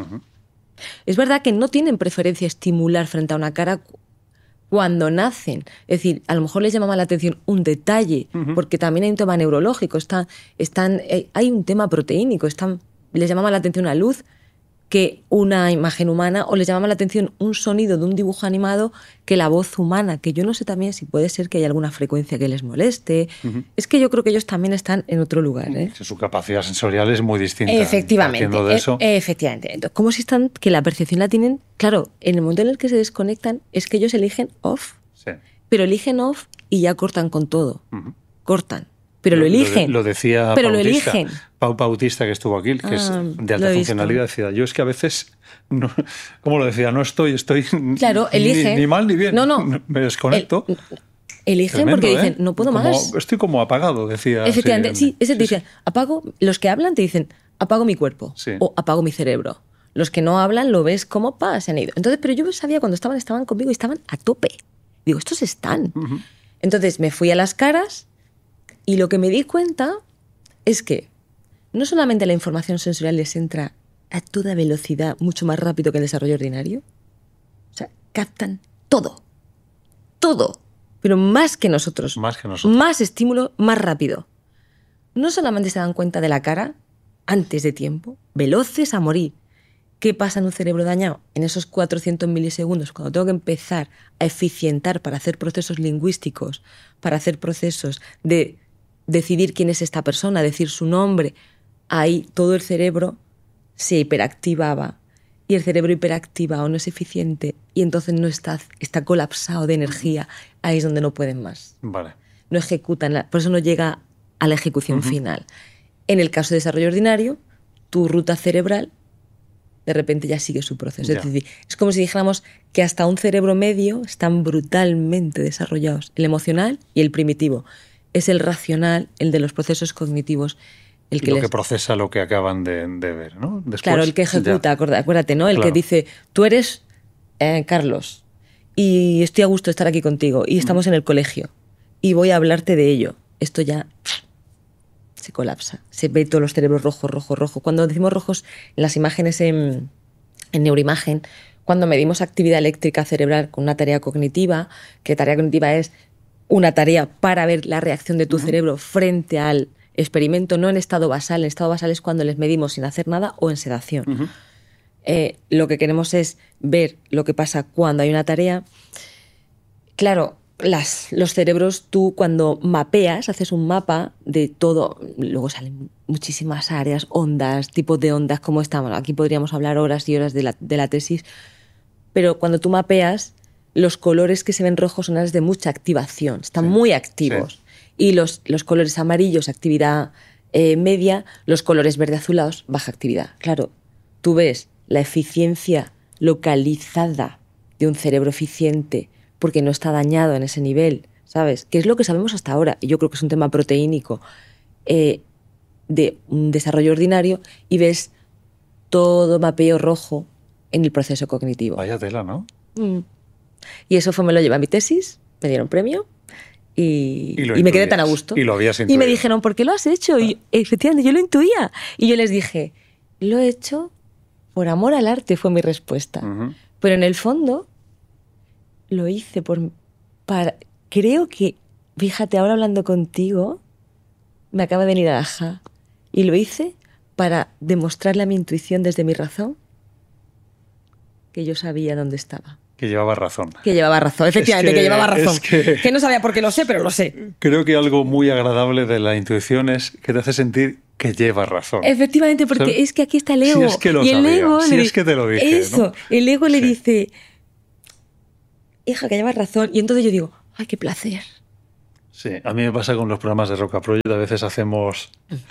Es verdad que no tienen preferencia estimular frente a una cara cuando nacen. Es decir, a lo mejor les llamaba la atención un detalle, porque también hay un tema neurológico, hay un tema proteínico, les llamaba la atención una luz que una imagen humana, o les llamaba la atención un sonido de un dibujo animado que la voz humana, que yo no sé también si puede ser que haya alguna frecuencia que les moleste. Es que yo creo que ellos también están en otro lugar. Su capacidad sensorial es muy distinta. Efectivamente. De eso. Efectivamente. Entonces, ¿cómo si están que la percepción la tienen? Claro, en el momento en el que se desconectan es que ellos eligen off. Sí. Pero eligen off y ya cortan con todo. Cortan. Pero lo eligen. Lo decía pero Pau lo eligen. Pau Bautista, que estuvo aquí, que es de alta funcionalidad, decía, yo es que a veces, no, ¿cómo lo decía? No estoy claro, eligen. Ni mal ni bien. No. Me desconecto. Eligen porque dicen, no puedo más. Estoy como apagado, decía. Efectivamente, sí. Te dicen, apago, los que hablan te dicen, apago mi cuerpo o apago mi cerebro. Los que no hablan lo ves como se han ido. Entonces, pero yo sabía cuando estaban conmigo y estaban a tope. Digo, estos están. Entonces me fui a las caras y lo que me di cuenta es que no solamente la información sensorial les entra a toda velocidad, mucho más rápido que el desarrollo ordinario. O sea, captan todo. Todo. Pero más que nosotros. Más estímulo, más rápido. No solamente se dan cuenta de la cara antes de tiempo, veloces a morir. ¿Qué pasa en un cerebro dañado? En esos 400 milisegundos, cuando tengo que empezar a eficientar para hacer procesos lingüísticos, para hacer procesos de decidir quién es esta persona, decir su nombre, ahí todo el cerebro se hiperactivaba. Y el cerebro hiperactivado no es eficiente y entonces no está colapsado de energía. Ahí es donde no pueden más. Vale. No ejecutan, por eso no llega a la ejecución final. En el caso de desarrollo ordinario, tu ruta cerebral de repente ya sigue su proceso. Es decir, es como si dijéramos que hasta un cerebro medio están brutalmente desarrollados. El emocional y el primitivo. Es el racional, el de los procesos cognitivos. Que procesa lo que acaban de ver, ¿no? Después, claro, el que ejecuta, acuérdate, ¿no? El que dice, tú eres Carlos y estoy a gusto de estar aquí contigo y estamos en el colegio y voy a hablarte de ello. Esto ya se colapsa. Se ve todos los cerebros rojo. Cuando decimos rojos, en las imágenes en neuroimagen, cuando medimos actividad eléctrica cerebral con una tarea cognitiva, que tarea cognitiva es una tarea para ver la reacción de tu cerebro frente al experimento, no en estado basal. En estado basal es cuando les medimos sin hacer nada o en sedación. Lo que queremos es ver lo que pasa cuando hay una tarea. Claro, los cerebros, tú cuando mapeas, haces un mapa de todo, luego salen muchísimas áreas, ondas, tipos de ondas, cómo estamos. Aquí podríamos hablar horas y horas de la tesis, pero cuando tú mapeas, los colores que se ven rojos son áreas de mucha activación, están muy activos. Y los colores amarillos, actividad media, los colores verde-azulados, baja actividad. Claro, tú ves la eficiencia localizada de un cerebro eficiente porque no está dañado en ese nivel, ¿sabes? Que es lo que sabemos hasta ahora, y yo creo que es un tema proteínico de un desarrollo ordinario, y ves todo mapeo rojo en el proceso cognitivo. Vaya tela, ¿no? Y eso me lo llevé a mi tesis, me dieron premio, y me quedé tan a gusto. Y lo habías intuido. Y me dijeron, ¿por qué lo has hecho? Y efectivamente, yo lo intuía. Y yo les dije, lo he hecho por amor al arte, fue mi respuesta. Pero en el fondo, lo hice creo que, fíjate, ahora hablando contigo, me acaba de venir a ajá. Y lo hice para demostrarle a mi intuición desde mi razón que yo sabía dónde estaba. Que llevaba razón. Que llevaba razón, efectivamente, que llevaba razón. Es que no sabía por qué lo sé, pero lo sé. Creo que algo muy agradable de la intuición es que te hace sentir que llevas razón. Efectivamente, porque ¿sabes? es que aquí está el ego. Si es que lo y el sabía, ego si es que te lo dije. Eso, ¿no? el ego le Sí. dice, hija, que llevas razón. Y entonces yo digo, ay, qué placer. Sí, a mí me pasa con los programas de Roca Project, a veces hacemos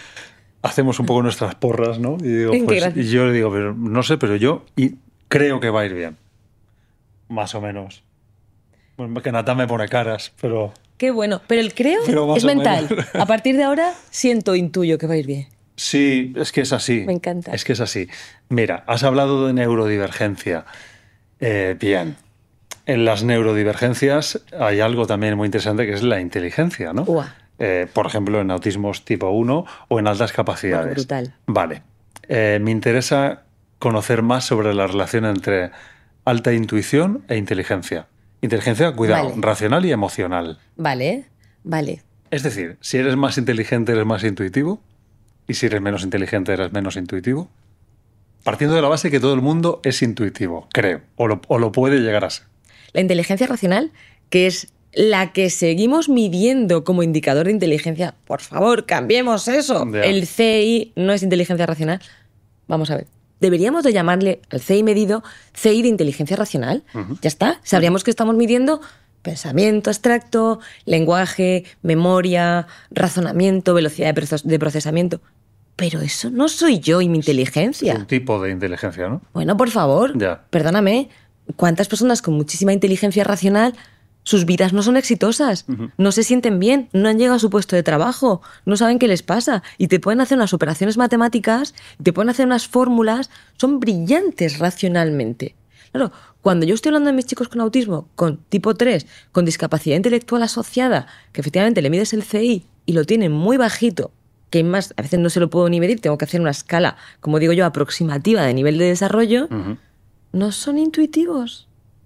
un poco nuestras porras, ¿no? Y digo, Qué pues, gracia. y yo le digo, pero no sé, pero yo y creo que va a ir bien. Más o menos. Bueno, que Natán me pone caras, pero Qué bueno. Pero el creo Pero más es o mental. menos. A partir de ahora siento, intuyo que va a ir bien. sí, es que es así. Me encanta. Es que es así. Mira, has hablado de neurodivergencia. Bien. En las neurodivergencias hay algo también muy interesante que es la inteligencia, ¿no? Ua. Por ejemplo, en autismos tipo 1 o en altas capacidades. Bueno, brutal. Vale. Me interesa conocer más sobre la relación entre alta intuición e inteligencia. Inteligencia, cuidado, Vale. racional y emocional. Vale, vale. Es decir, si eres más inteligente, eres más intuitivo. Y si eres menos inteligente, eres menos intuitivo. Partiendo de la base que todo el mundo es intuitivo, creo. O lo puede llegar a ser. La inteligencia racional, que es la que seguimos midiendo como indicador de inteligencia. Por favor, cambiemos eso. Ya. El CI no es inteligencia racional. Vamos a ver. Deberíamos de llamarle al CI medido CI de inteligencia racional. Ya está. Sabríamos que estamos midiendo pensamiento abstracto, lenguaje, memoria, razonamiento, velocidad de procesamiento. Pero eso no soy yo y mi inteligencia. Un tipo de inteligencia, ¿no? Bueno, por favor, Ya. perdóname. ¿Cuántas personas con muchísima inteligencia racional, sus vidas no son exitosas? No se sienten bien, no han llegado a su puesto de trabajo, no saben qué les pasa y te pueden hacer unas operaciones matemáticas, te pueden hacer unas fórmulas, son brillantes racionalmente. Claro, cuando yo estoy hablando de mis chicos con autismo, con tipo 3, con discapacidad intelectual asociada, que efectivamente le mides el CI y lo tienen muy bajito, que más, a veces no se lo puedo ni medir, tengo que hacer una escala, como digo yo, aproximativa de nivel de desarrollo, no son intuitivos.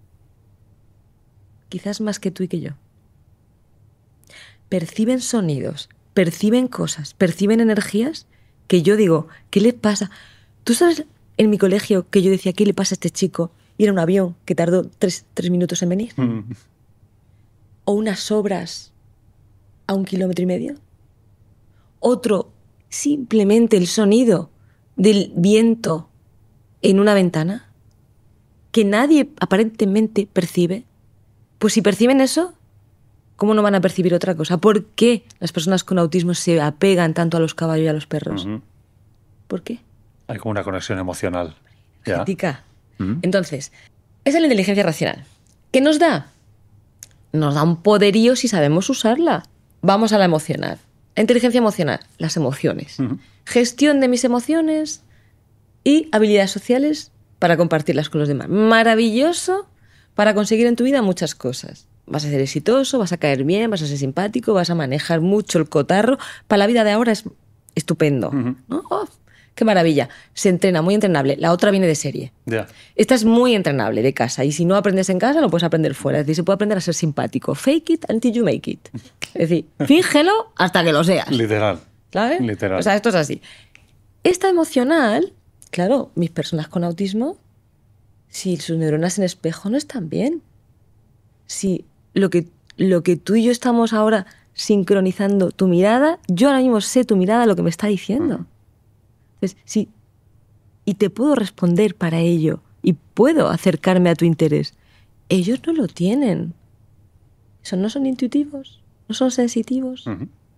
Quizás más que tú y que yo. Perciben sonidos, perciben cosas, perciben energías que yo digo, ¿qué le pasa? ¿Tú sabes en mi colegio que yo decía, ¿qué le pasa a este chico? Y era un avión que tardó tres minutos en venir. O unas obras a 1,5 kilómetros. Otro, simplemente el sonido del viento en una ventana que nadie aparentemente percibe. Pues si perciben eso, ¿cómo no van a percibir otra cosa? ¿Por qué las personas con autismo se apegan tanto a los caballos y a los perros? ¿Por qué? Hay como una conexión emocional. Ya. Genética. Entonces, esa es la inteligencia racional. ¿Qué nos da? Nos da un poderío si sabemos usarla. Vamos a la emocional. La inteligencia emocional, las emociones. Gestión de mis emociones y habilidades sociales para compartirlas con los demás. Maravilloso para conseguir en tu vida muchas cosas. Vas a ser exitoso, vas a caer bien, vas a ser simpático, vas a manejar mucho el cotarro. Para la vida de ahora es estupendo. ¿No? ¡Oh, qué maravilla! Se entrena, muy entrenable. La otra viene de serie. Ya. Esta es muy entrenable de casa. Y si no aprendes en casa, lo puedes aprender fuera. Es decir, se puede aprender a ser simpático. Fake it until you make it. Es decir, fíngelo hasta que lo seas. Literal. ¿Sabes? Literal. O sea, esto es así. Esta emocional, claro, mis personas con autismo, si sus neuronas en espejo no están bien, si lo que tú y yo estamos ahora sincronizando tu mirada, yo ahora mismo sé tu mirada lo que me está diciendo. Entonces, sí, y te puedo responder para ello y puedo acercarme a tu interés. Ellos no lo tienen. Eso no son intuitivos, no son sensitivos.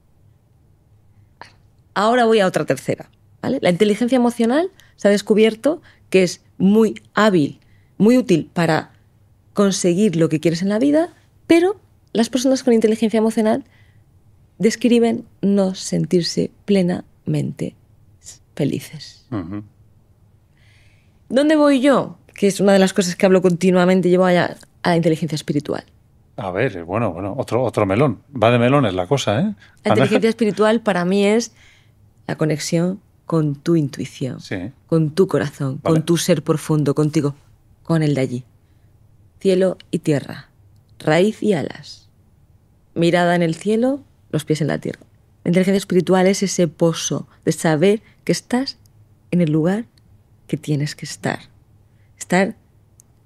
Ahora voy a otra tercera. ¿Vale? La inteligencia emocional se ha descubierto que es muy hábil, muy útil para conseguir lo que quieres en la vida, pero las personas con inteligencia emocional describen no sentirse plenamente felices. ¿Dónde voy yo? Que es una de las cosas que hablo continuamente, llevo allá a la inteligencia espiritual. A ver, bueno, otro melón. Va de melones la cosa, ¿eh? La inteligencia espiritual para mí es la conexión con tu intuición, Sí. con tu corazón, Vale. con tu ser profundo, contigo, con el de allí. Cielo y tierra, raíz y alas, mirada en el cielo, los pies en la tierra. La inteligencia espiritual es ese pozo de saber que estás en el lugar que tienes que estar. Estar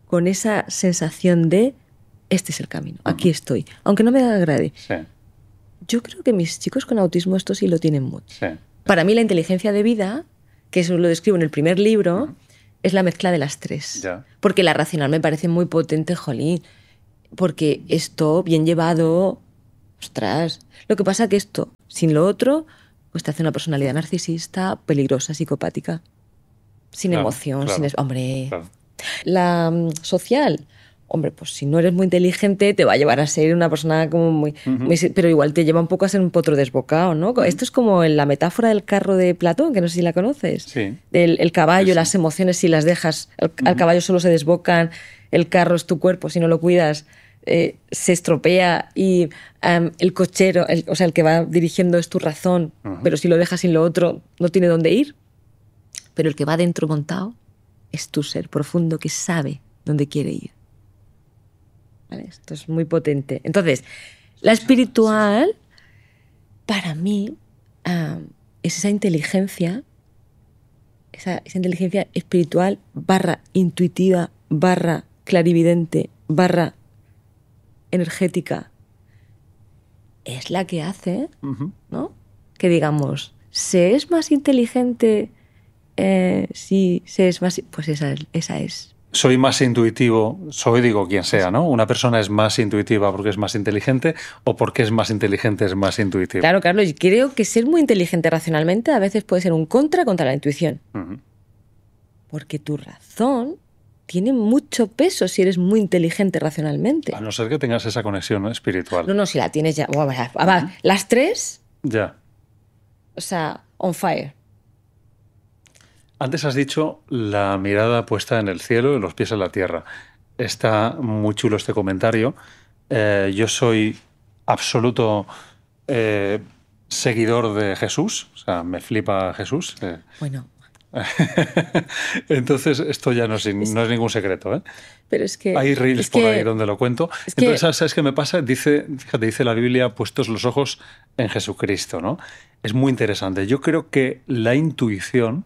con esa sensación de este es el camino, aquí estoy, aunque no me agrade. Sí. Yo creo que mis chicos con autismo esto sí lo tienen mucho. Sí. Para mí la inteligencia de vida, que eso lo describo en el primer libro, es la mezcla de las tres. Ya. Porque la racional me parece muy potente, jolín. Porque esto, bien llevado, ostras. Lo que pasa que esto, sin lo otro, pues te hace una personalidad narcisista, peligrosa, psicopática. Sin Claro, emoción, claro, hombre. claro. La social, hombre, pues si no eres muy inteligente te va a llevar a ser una persona como muy pero igual te lleva un poco a ser un potro desbocado, ¿no? Esto es como en la metáfora del carro de Platón, que no sé si la conoces. Sí. El caballo, Sí, sí. Las emociones, si las dejas, al caballo solo se desbocan, el carro es tu cuerpo, si no lo cuidas, se estropea y el cochero, o sea, el que va dirigiendo es tu razón, pero si lo dejas sin lo otro, no tiene dónde ir. Pero el que va dentro montado es tu ser profundo que sabe dónde quiere ir. ¿Vale? Esto es muy potente. Entonces, la espiritual, para mí, es esa inteligencia espiritual / intuitiva / clarividente / energética. Es la que hace, ¿no? Que digamos, ¿se es más inteligente si se es más... Pues esa es. Soy más intuitivo, digo quien sea, ¿no? Una persona es más intuitiva porque es más inteligente o porque es más inteligente es más intuitiva. Claro, Carlos, yo creo que ser muy inteligente racionalmente a veces puede ser un contra la intuición. Porque tu razón tiene mucho peso si eres muy inteligente racionalmente. A no ser que tengas esa conexión, ¿no?, espiritual. No, si la tienes ya... Las tres, Ya. o sea, on fire. Antes has dicho la mirada puesta en el cielo y los pies en la tierra. Está muy chulo este comentario. Yo soy absoluto seguidor de Jesús. O sea, me flipa Jesús. Bueno. Entonces, esto ya no es ningún secreto, ¿eh? Pero es que... Hay reels por ahí donde lo cuento. Entonces, ¿sabes qué me pasa? Dice la Biblia, puestos los ojos en Jesucristo, ¿no? Es muy interesante. Yo creo que la intuición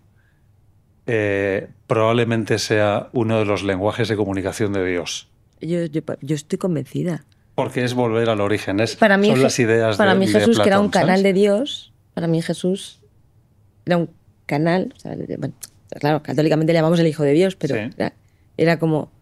probablemente sea uno de los lenguajes de comunicación de Dios. Yo estoy convencida. Porque es volver al origen. Para mí, son las ideas para mí Jesús, Platón, que era un canal ¿sabes? de Dios, para mí Jesús era un canal, o sea, bueno, claro, católicamente le llamamos el Hijo de Dios, pero sí, era como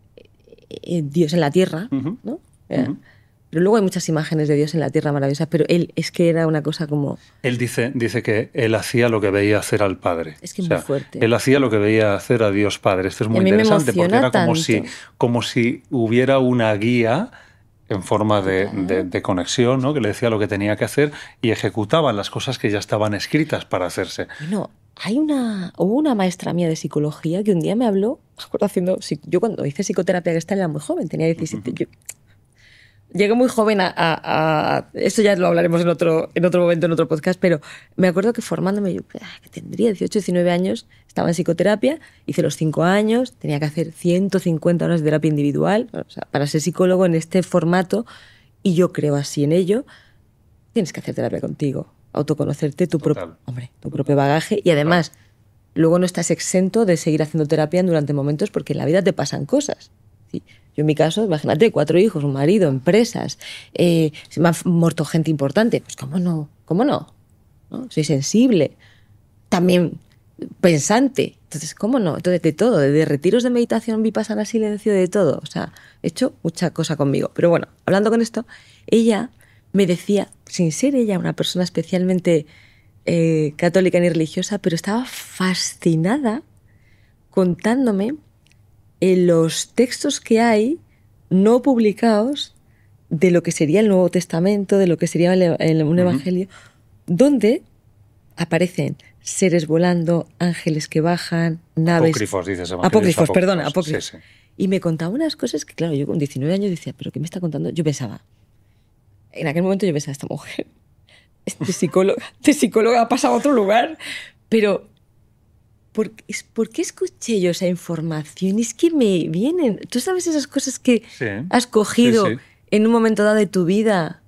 Dios en la tierra, ¿no? Pero luego hay muchas imágenes de Dios en la tierra maravillosas, pero él es que era una cosa como... Él dice que él hacía lo que veía hacer al Padre. Es que es muy fuerte. Él hacía lo que veía hacer a Dios Padre. Esto es muy interesante porque era como si hubiera una guía en forma de conexión, ¿no?, que le decía lo que tenía que hacer y ejecutaba las cosas que ya estaban escritas para hacerse. Bueno, hubo una maestra mía de psicología que un día me habló, me acuerdo yo cuando hice psicoterapia gestal era muy joven, tenía 17. Llegué muy joven a esto ya lo hablaremos en otro momento, en otro podcast, pero me acuerdo que formándome, yo que tendría 18, 19 años, estaba en psicoterapia, hice los 5 años, tenía que hacer 150 horas de terapia individual, o sea, para ser psicólogo en este formato, y yo creo así en ello, tienes que hacer terapia contigo, autoconocerte, tu propio bagaje, y además, luego no estás exento de seguir haciendo terapia durante momentos porque en la vida te pasan cosas. ¿Sí? Yo en mi caso, imagínate, 4 hijos, un marido, empresas, se me ha muerto gente importante. Pues ¿cómo no? ¿No? Soy sensible, también pensante. Entonces, ¿cómo no? Entonces, de todo, de retiros de meditación, vipassana, silencio, de todo. O sea, he hecho mucha cosa conmigo. Pero bueno, hablando con esto, ella me decía, sin ser ella una persona especialmente católica ni religiosa, pero estaba fascinada contándome los textos que hay no publicados de lo que sería el Nuevo Testamento, de lo que sería un Evangelio, donde aparecen seres volando, ángeles que bajan, naves... Apócrifos, dices. Apócrifos, perdona, apócrifos. Sí. Y me contaba unas cosas que, claro, yo con 19 años decía, ¿pero qué me está contando? Yo pensaba, en aquel momento yo pensaba, esta mujer, de psicóloga ha pasado a otro lugar, pero... ¿Por qué escuché yo esa información? Es que me vienen... ¿Tú sabes esas cosas que has cogido en un momento dado de tu vida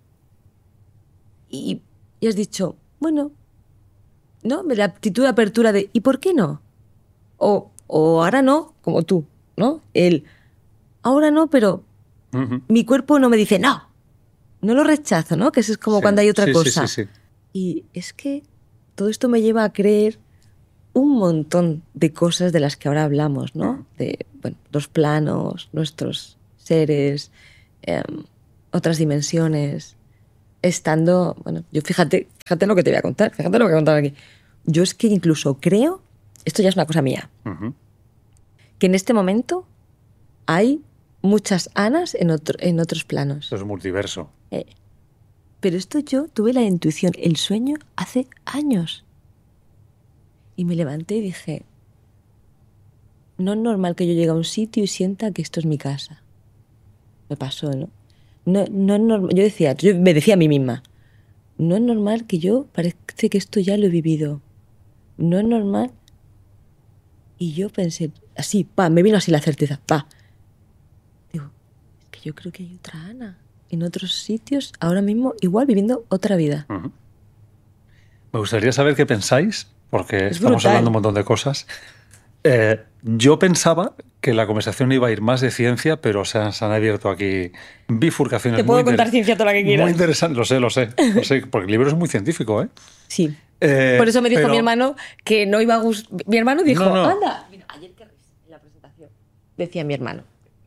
y has dicho, bueno, ¿no? La actitud de apertura de ¿y por qué no? O ahora no, como tú, ¿no? ahora no, pero Ujú. mi cuerpo no me dice, no, no lo rechazo, ¿no? Que eso es como Sí, cuando hay otra sí, cosa. Sí. Y es que todo esto me lleva a creer un montón de cosas de las que ahora hablamos, ¿no? De, bueno, los planos, nuestros seres, otras dimensiones, estando, bueno, yo fíjate lo que te voy a contar, fíjate lo que voy a contar aquí. Yo es que incluso creo, esto ya es una cosa mía, Ujú. que en este momento hay muchas Anas en otros planos. Esto es multiverso. Pero esto yo tuve la intuición, el sueño, hace años. Y me levanté y dije, no es normal que yo llegue a un sitio y sienta que esto es mi casa. Me pasó, ¿no? No es normal. Yo me decía a mí misma, no es normal que yo parece que esto ya lo he vivido. No es normal. Y yo pensé, así, me vino así la certeza, Digo, es que yo creo que hay otra Ana en otros sitios, ahora mismo, igual viviendo otra vida. Ujú. Me gustaría saber qué pensáis, porque Es estamos brutal. hablando un montón de cosas. Yo pensaba que la conversación iba a ir más de ciencia, pero se han abierto aquí bifurcaciones Te puedo muy contar ciencia toda la que quieras. muy interesantes. Lo sé, porque el libro es muy científico, ¿eh? Sí. Por eso me dijo pero- mi hermano que no iba a gustar. Mi hermano dijo, No. anda. Mira, ayer que en la presentación decía mi hermano.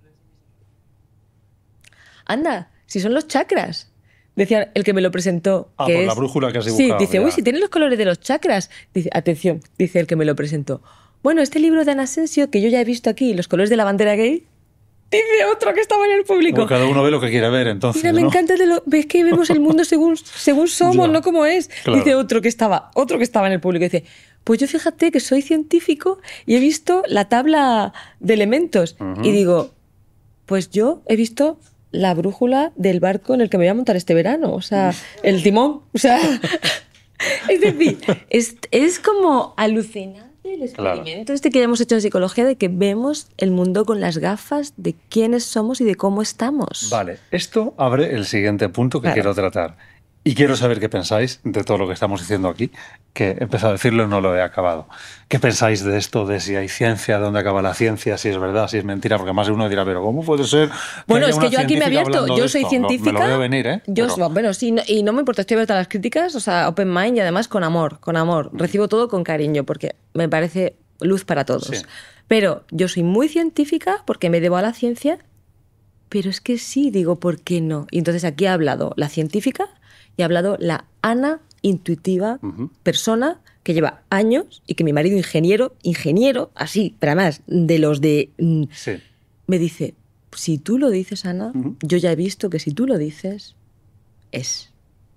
Anda, si son los chakras. Decía el que me lo presentó. Ah, que por es... la brújula que has Sí, dibujado, dice, ya. uy, si tienen los colores de los chakras. Dice, atención, dice el que me lo presentó. Bueno, este libro de Ana Asensio, que yo ya he visto aquí, los colores de la bandera gay, dice otro que estaba en el público. Bueno, cada uno ve lo que quiere ver, entonces. Mira, me ¿no? encanta ves que vemos el mundo según somos, Ya, no como es. claro. Dice otro que estaba en el público, dice, pues yo fíjate que soy científico y he visto la tabla de elementos. Y digo, pues yo he visto la brújula del barco en el que me voy a montar este verano, o sea, el timón, o sea, es decir, es como alucinante el experimento este que ya hemos hecho en psicología de que vemos el mundo con las gafas de quiénes somos y de cómo estamos. Vale, esto abre el siguiente punto que Claro. quiero tratar. Y quiero saber qué pensáis de todo lo que estamos diciendo aquí, que he empezado a decirlo y no lo he acabado. ¿Qué pensáis de esto, de si hay ciencia, dónde acaba la ciencia, si es verdad, si es mentira? Porque más de uno dirá, pero ¿cómo puede ser? Bueno, haya es que una yo aquí me he científica abierto, hablando yo de soy esto? científica. Me lo veo venir, ¿eh? Bueno, sí, y no me importa, estoy abierta a las críticas, o sea, open mind y además con amor. Recibo todo con cariño porque me parece luz para todos. Sí. Pero yo soy muy científica porque me debo a la ciencia, pero es que sí, digo, ¿por qué no? Y entonces aquí ha hablado la científica y ha hablado la Ana intuitiva, persona que lleva años y que mi marido ingeniero, así, pero además de los de... Sí. me dice, si tú lo dices, Ana, yo ya he visto que si tú lo dices, es.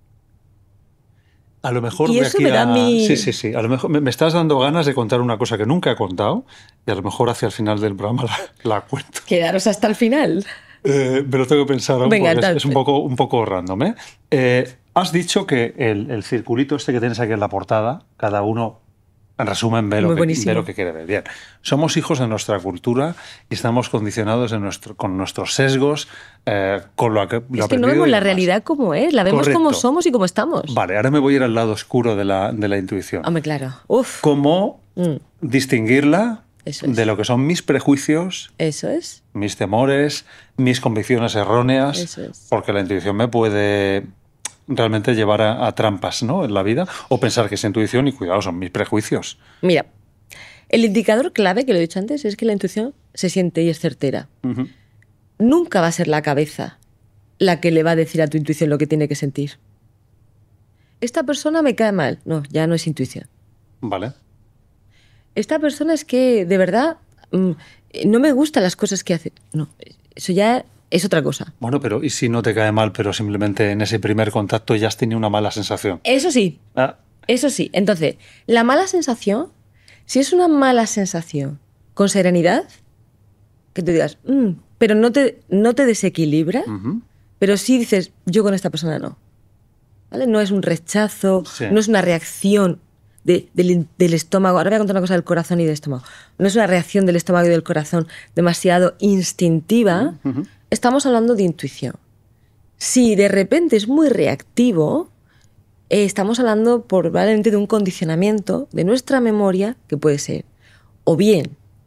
A lo mejor Y de eso aquí me da mi... Sí. A lo mejor me estás dando ganas de contar una cosa que nunca he contado y a lo mejor hacia el final del programa la cuento. Quedaros hasta el final. Me lo tengo que pensar aún Venga, porque es un poco random, ¿eh? Has dicho que el circulito este que tienes aquí en la portada, cada uno, en resumen, ve lo que quiere ver. Bien, somos hijos de nuestra cultura y estamos condicionados con nuestros sesgos, con lo que es que no vemos la realidad como es, la vemos como somos y como estamos. Vale, ahora me voy a ir al lado oscuro de la intuición. Hombre, claro. Uf. ¿Cómo distinguirla de lo que son mis prejuicios, eso es, mis temores, mis convicciones erróneas? Eso es. Porque la intuición me puede realmente llevar a trampas, ¿no?, en la vida, o pensar que es intuición y cuidado, son mis prejuicios. Mira, el indicador clave, que lo he dicho antes, es que la intuición se siente y es certera. Nunca va a ser la cabeza la que le va a decir a tu intuición lo que tiene que sentir. Esta persona me cae mal. No, ya no es intuición. Vale. Esta persona es que, de verdad, no me gustan las cosas que hace. No, eso ya es otra cosa. Bueno, pero ¿y si no te cae mal, pero simplemente en ese primer contacto ya has tenido una mala sensación? Eso sí. Eso sí. Entonces, la mala sensación, si es una mala sensación con serenidad, que tú digas, pero no te desequilibra, pero sí dices, yo con esta persona no. ¿Vale? No es un rechazo, no es una reacción del estómago. Ahora voy a contar una cosa del corazón y del estómago. No es una reacción del estómago y del corazón demasiado instintiva. Estamos hablando de intuición. Si de repente es muy reactivo, estamos hablando probablemente de un condicionamiento de nuestra memoria que puede ser o bien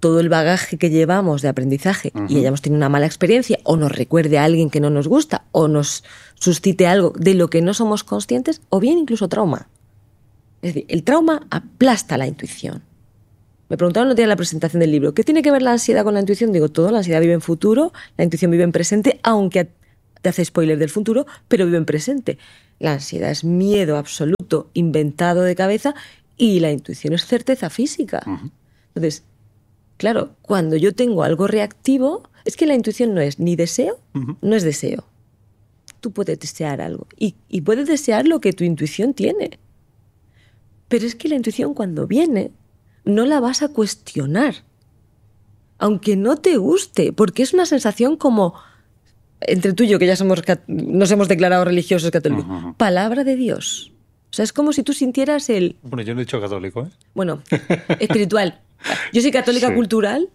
todo el bagaje que llevamos de aprendizaje y hayamos tenido una mala experiencia o nos recuerde a alguien que no nos gusta o nos suscite algo de lo que no somos conscientes o bien incluso trauma. Es decir, el trauma aplasta la intuición. Me preguntaron el otro día en la presentación del libro, ¿qué tiene que ver la ansiedad con la intuición? Digo, todo, la ansiedad vive en futuro, la intuición vive en presente, aunque te hace spoiler del futuro, pero vive en presente. La ansiedad es miedo absoluto, inventado de cabeza, y la intuición es certeza física. Entonces, claro, cuando yo tengo algo reactivo, es que la intuición no es ni deseo, no es deseo. Tú puedes desear algo y puedes desear lo que tu intuición tiene. Pero es que la intuición cuando viene, no la vas a cuestionar. Aunque no te guste, porque es una sensación como, entre tú y yo, que ya nos hemos declarado religiosos católicos, palabra de Dios. O sea, es como si tú sintieras el... Bueno, yo no he dicho católico, ¿eh? Bueno, espiritual. Yo soy católica cultural,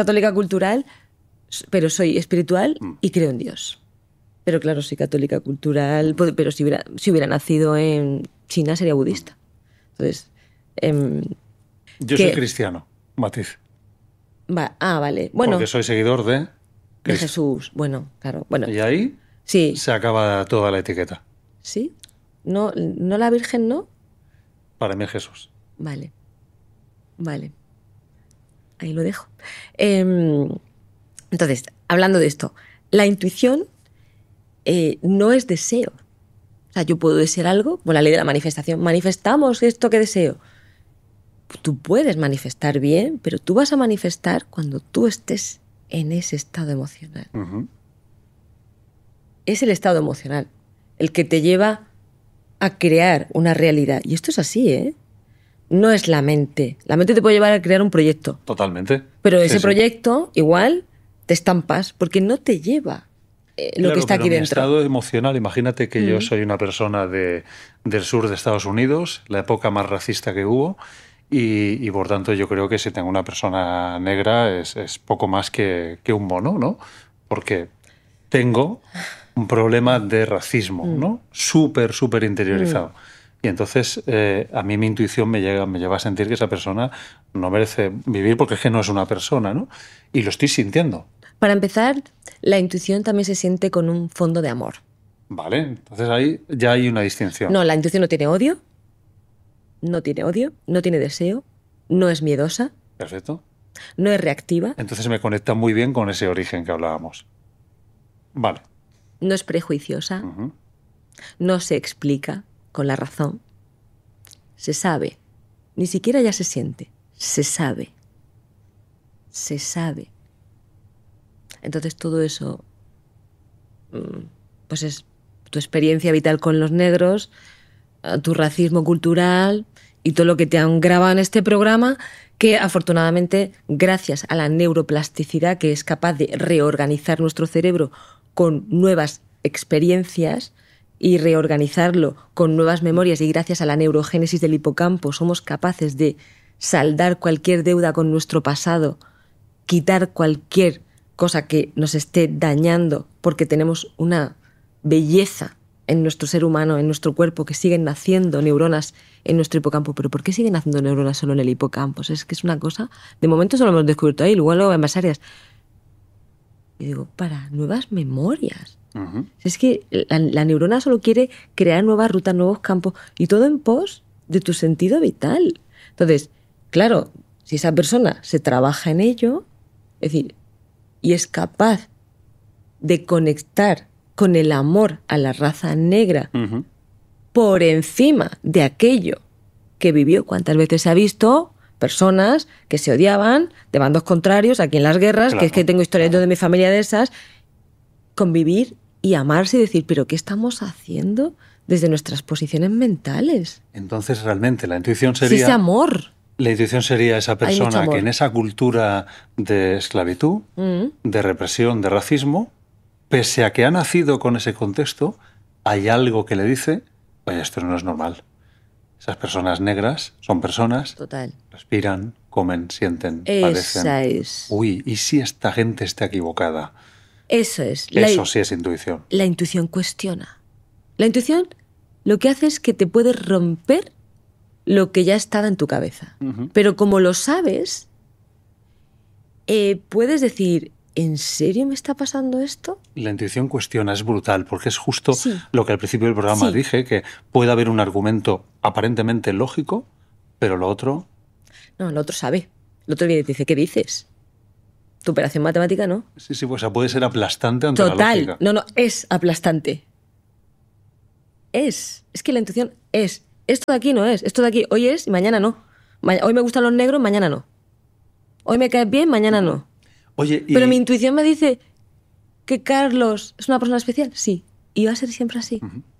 pero soy espiritual y creo en Dios. Pero claro, soy católica cultural, pero si hubiera nacido en China sería budista. Entonces... yo soy cristiano, matiz. Vale. Bueno, porque soy seguidor de Jesús. Bueno, claro. Bueno, y ahí se acaba toda la etiqueta. ¿Sí? ¿No la Virgen, no? Para mí es Jesús. Vale. Ahí lo dejo. Entonces, hablando de esto, la intuición no es deseo. O sea, yo puedo desear algo, la ley de la manifestación. Manifestamos esto que deseo. Tú puedes manifestar bien, pero tú vas a manifestar cuando tú estés en ese estado emocional. Es el estado emocional el que te lleva a crear una realidad. Y esto es así, ¿eh? No es la mente. La mente te puede llevar a crear un proyecto. Totalmente. Pero ese proyecto, igual, te estampas porque no te lleva lo que está aquí dentro. Mi estado emocional, imagínate que yo soy una persona del sur de Estados Unidos, la época más racista que hubo, y por tanto yo creo que si tengo una persona negra es poco más que un mono, ¿no? Porque tengo un problema de racismo, ¿no? Súper interiorizado. Y entonces a mí mi intuición me lleva a sentir que esa persona no merece vivir porque es que no es una persona, ¿no? Y lo estoy sintiendo. Para empezar, la intuición también se siente con un fondo de amor. Vale, entonces ahí ya hay una distinción. No, la intuición no tiene odio, no tiene deseo, no es miedosa. Perfecto. No es reactiva. Entonces me conecta muy bien con ese origen que hablábamos. Vale. No es prejuiciosa, no se explica con la razón. Se sabe, ni siquiera ya se siente, se sabe. Entonces todo eso, pues es tu experiencia vital con los negros, tu racismo cultural y todo lo que te han grabado en este programa, que afortunadamente, gracias a la neuroplasticidad que es capaz de reorganizar nuestro cerebro con nuevas experiencias y reorganizarlo con nuevas memorias, y gracias a la neurogénesis del hipocampo somos capaces de saldar cualquier deuda con nuestro pasado, quitar cualquier cosa que nos esté dañando, porque tenemos una belleza en nuestro ser humano, en nuestro cuerpo, que siguen naciendo neuronas en nuestro hipocampo. ¿Pero por qué siguen naciendo neuronas solo en el hipocampo? Es que es una cosa... De momento solo lo hemos descubierto ahí, luego en más áreas. Y digo, para nuevas memorias. Es que la neurona solo quiere crear nuevas rutas, nuevos campos, y todo en pos de tu sentido vital. Entonces, claro, si esa persona se trabaja en ello, es decir, y es capaz de conectar con el amor a la raza negra por encima de aquello que vivió. ¿Cuántas veces se ha visto personas que se odiaban de bandos contrarios aquí en las guerras? Claro, que es que tengo historias de mi familia de esas. Convivir y amarse y decir, ¿pero qué estamos haciendo desde nuestras posiciones mentales? Entonces realmente la intuición sería... Sí, ese amor. La intuición sería esa persona que en esa cultura de esclavitud, de represión, de racismo, pese a que ha nacido con ese contexto, hay algo que le dice, oye, esto no es normal. Esas personas negras son personas, respiran, comen, sienten, padecen. Es. Uy, ¿y si esta gente está equivocada? Eso es. Eso sí es intuición. La intuición cuestiona. La intuición lo que hace es que te puede romper lo que ya estaba en tu cabeza. Pero como lo sabes, puedes decir, ¿en serio me está pasando esto? La intuición cuestiona, es brutal, porque es justo Sí. lo que al principio del programa Sí. dije, que puede haber un argumento aparentemente lógico, pero lo otro... No, el otro sabe. El otro viene y te dice, ¿qué dices? Tu operación matemática no. Sí, pues puede ser aplastante ante la Total. lógica. No, es aplastante. Es que la intuición es. Esto de aquí no es. Esto de aquí hoy es y mañana no. Hoy me gustan los negros, mañana no. Hoy me caes bien, mañana no. Oye, Pero mi intuición me dice que Carlos es una persona especial. Sí. Y va a ser siempre así.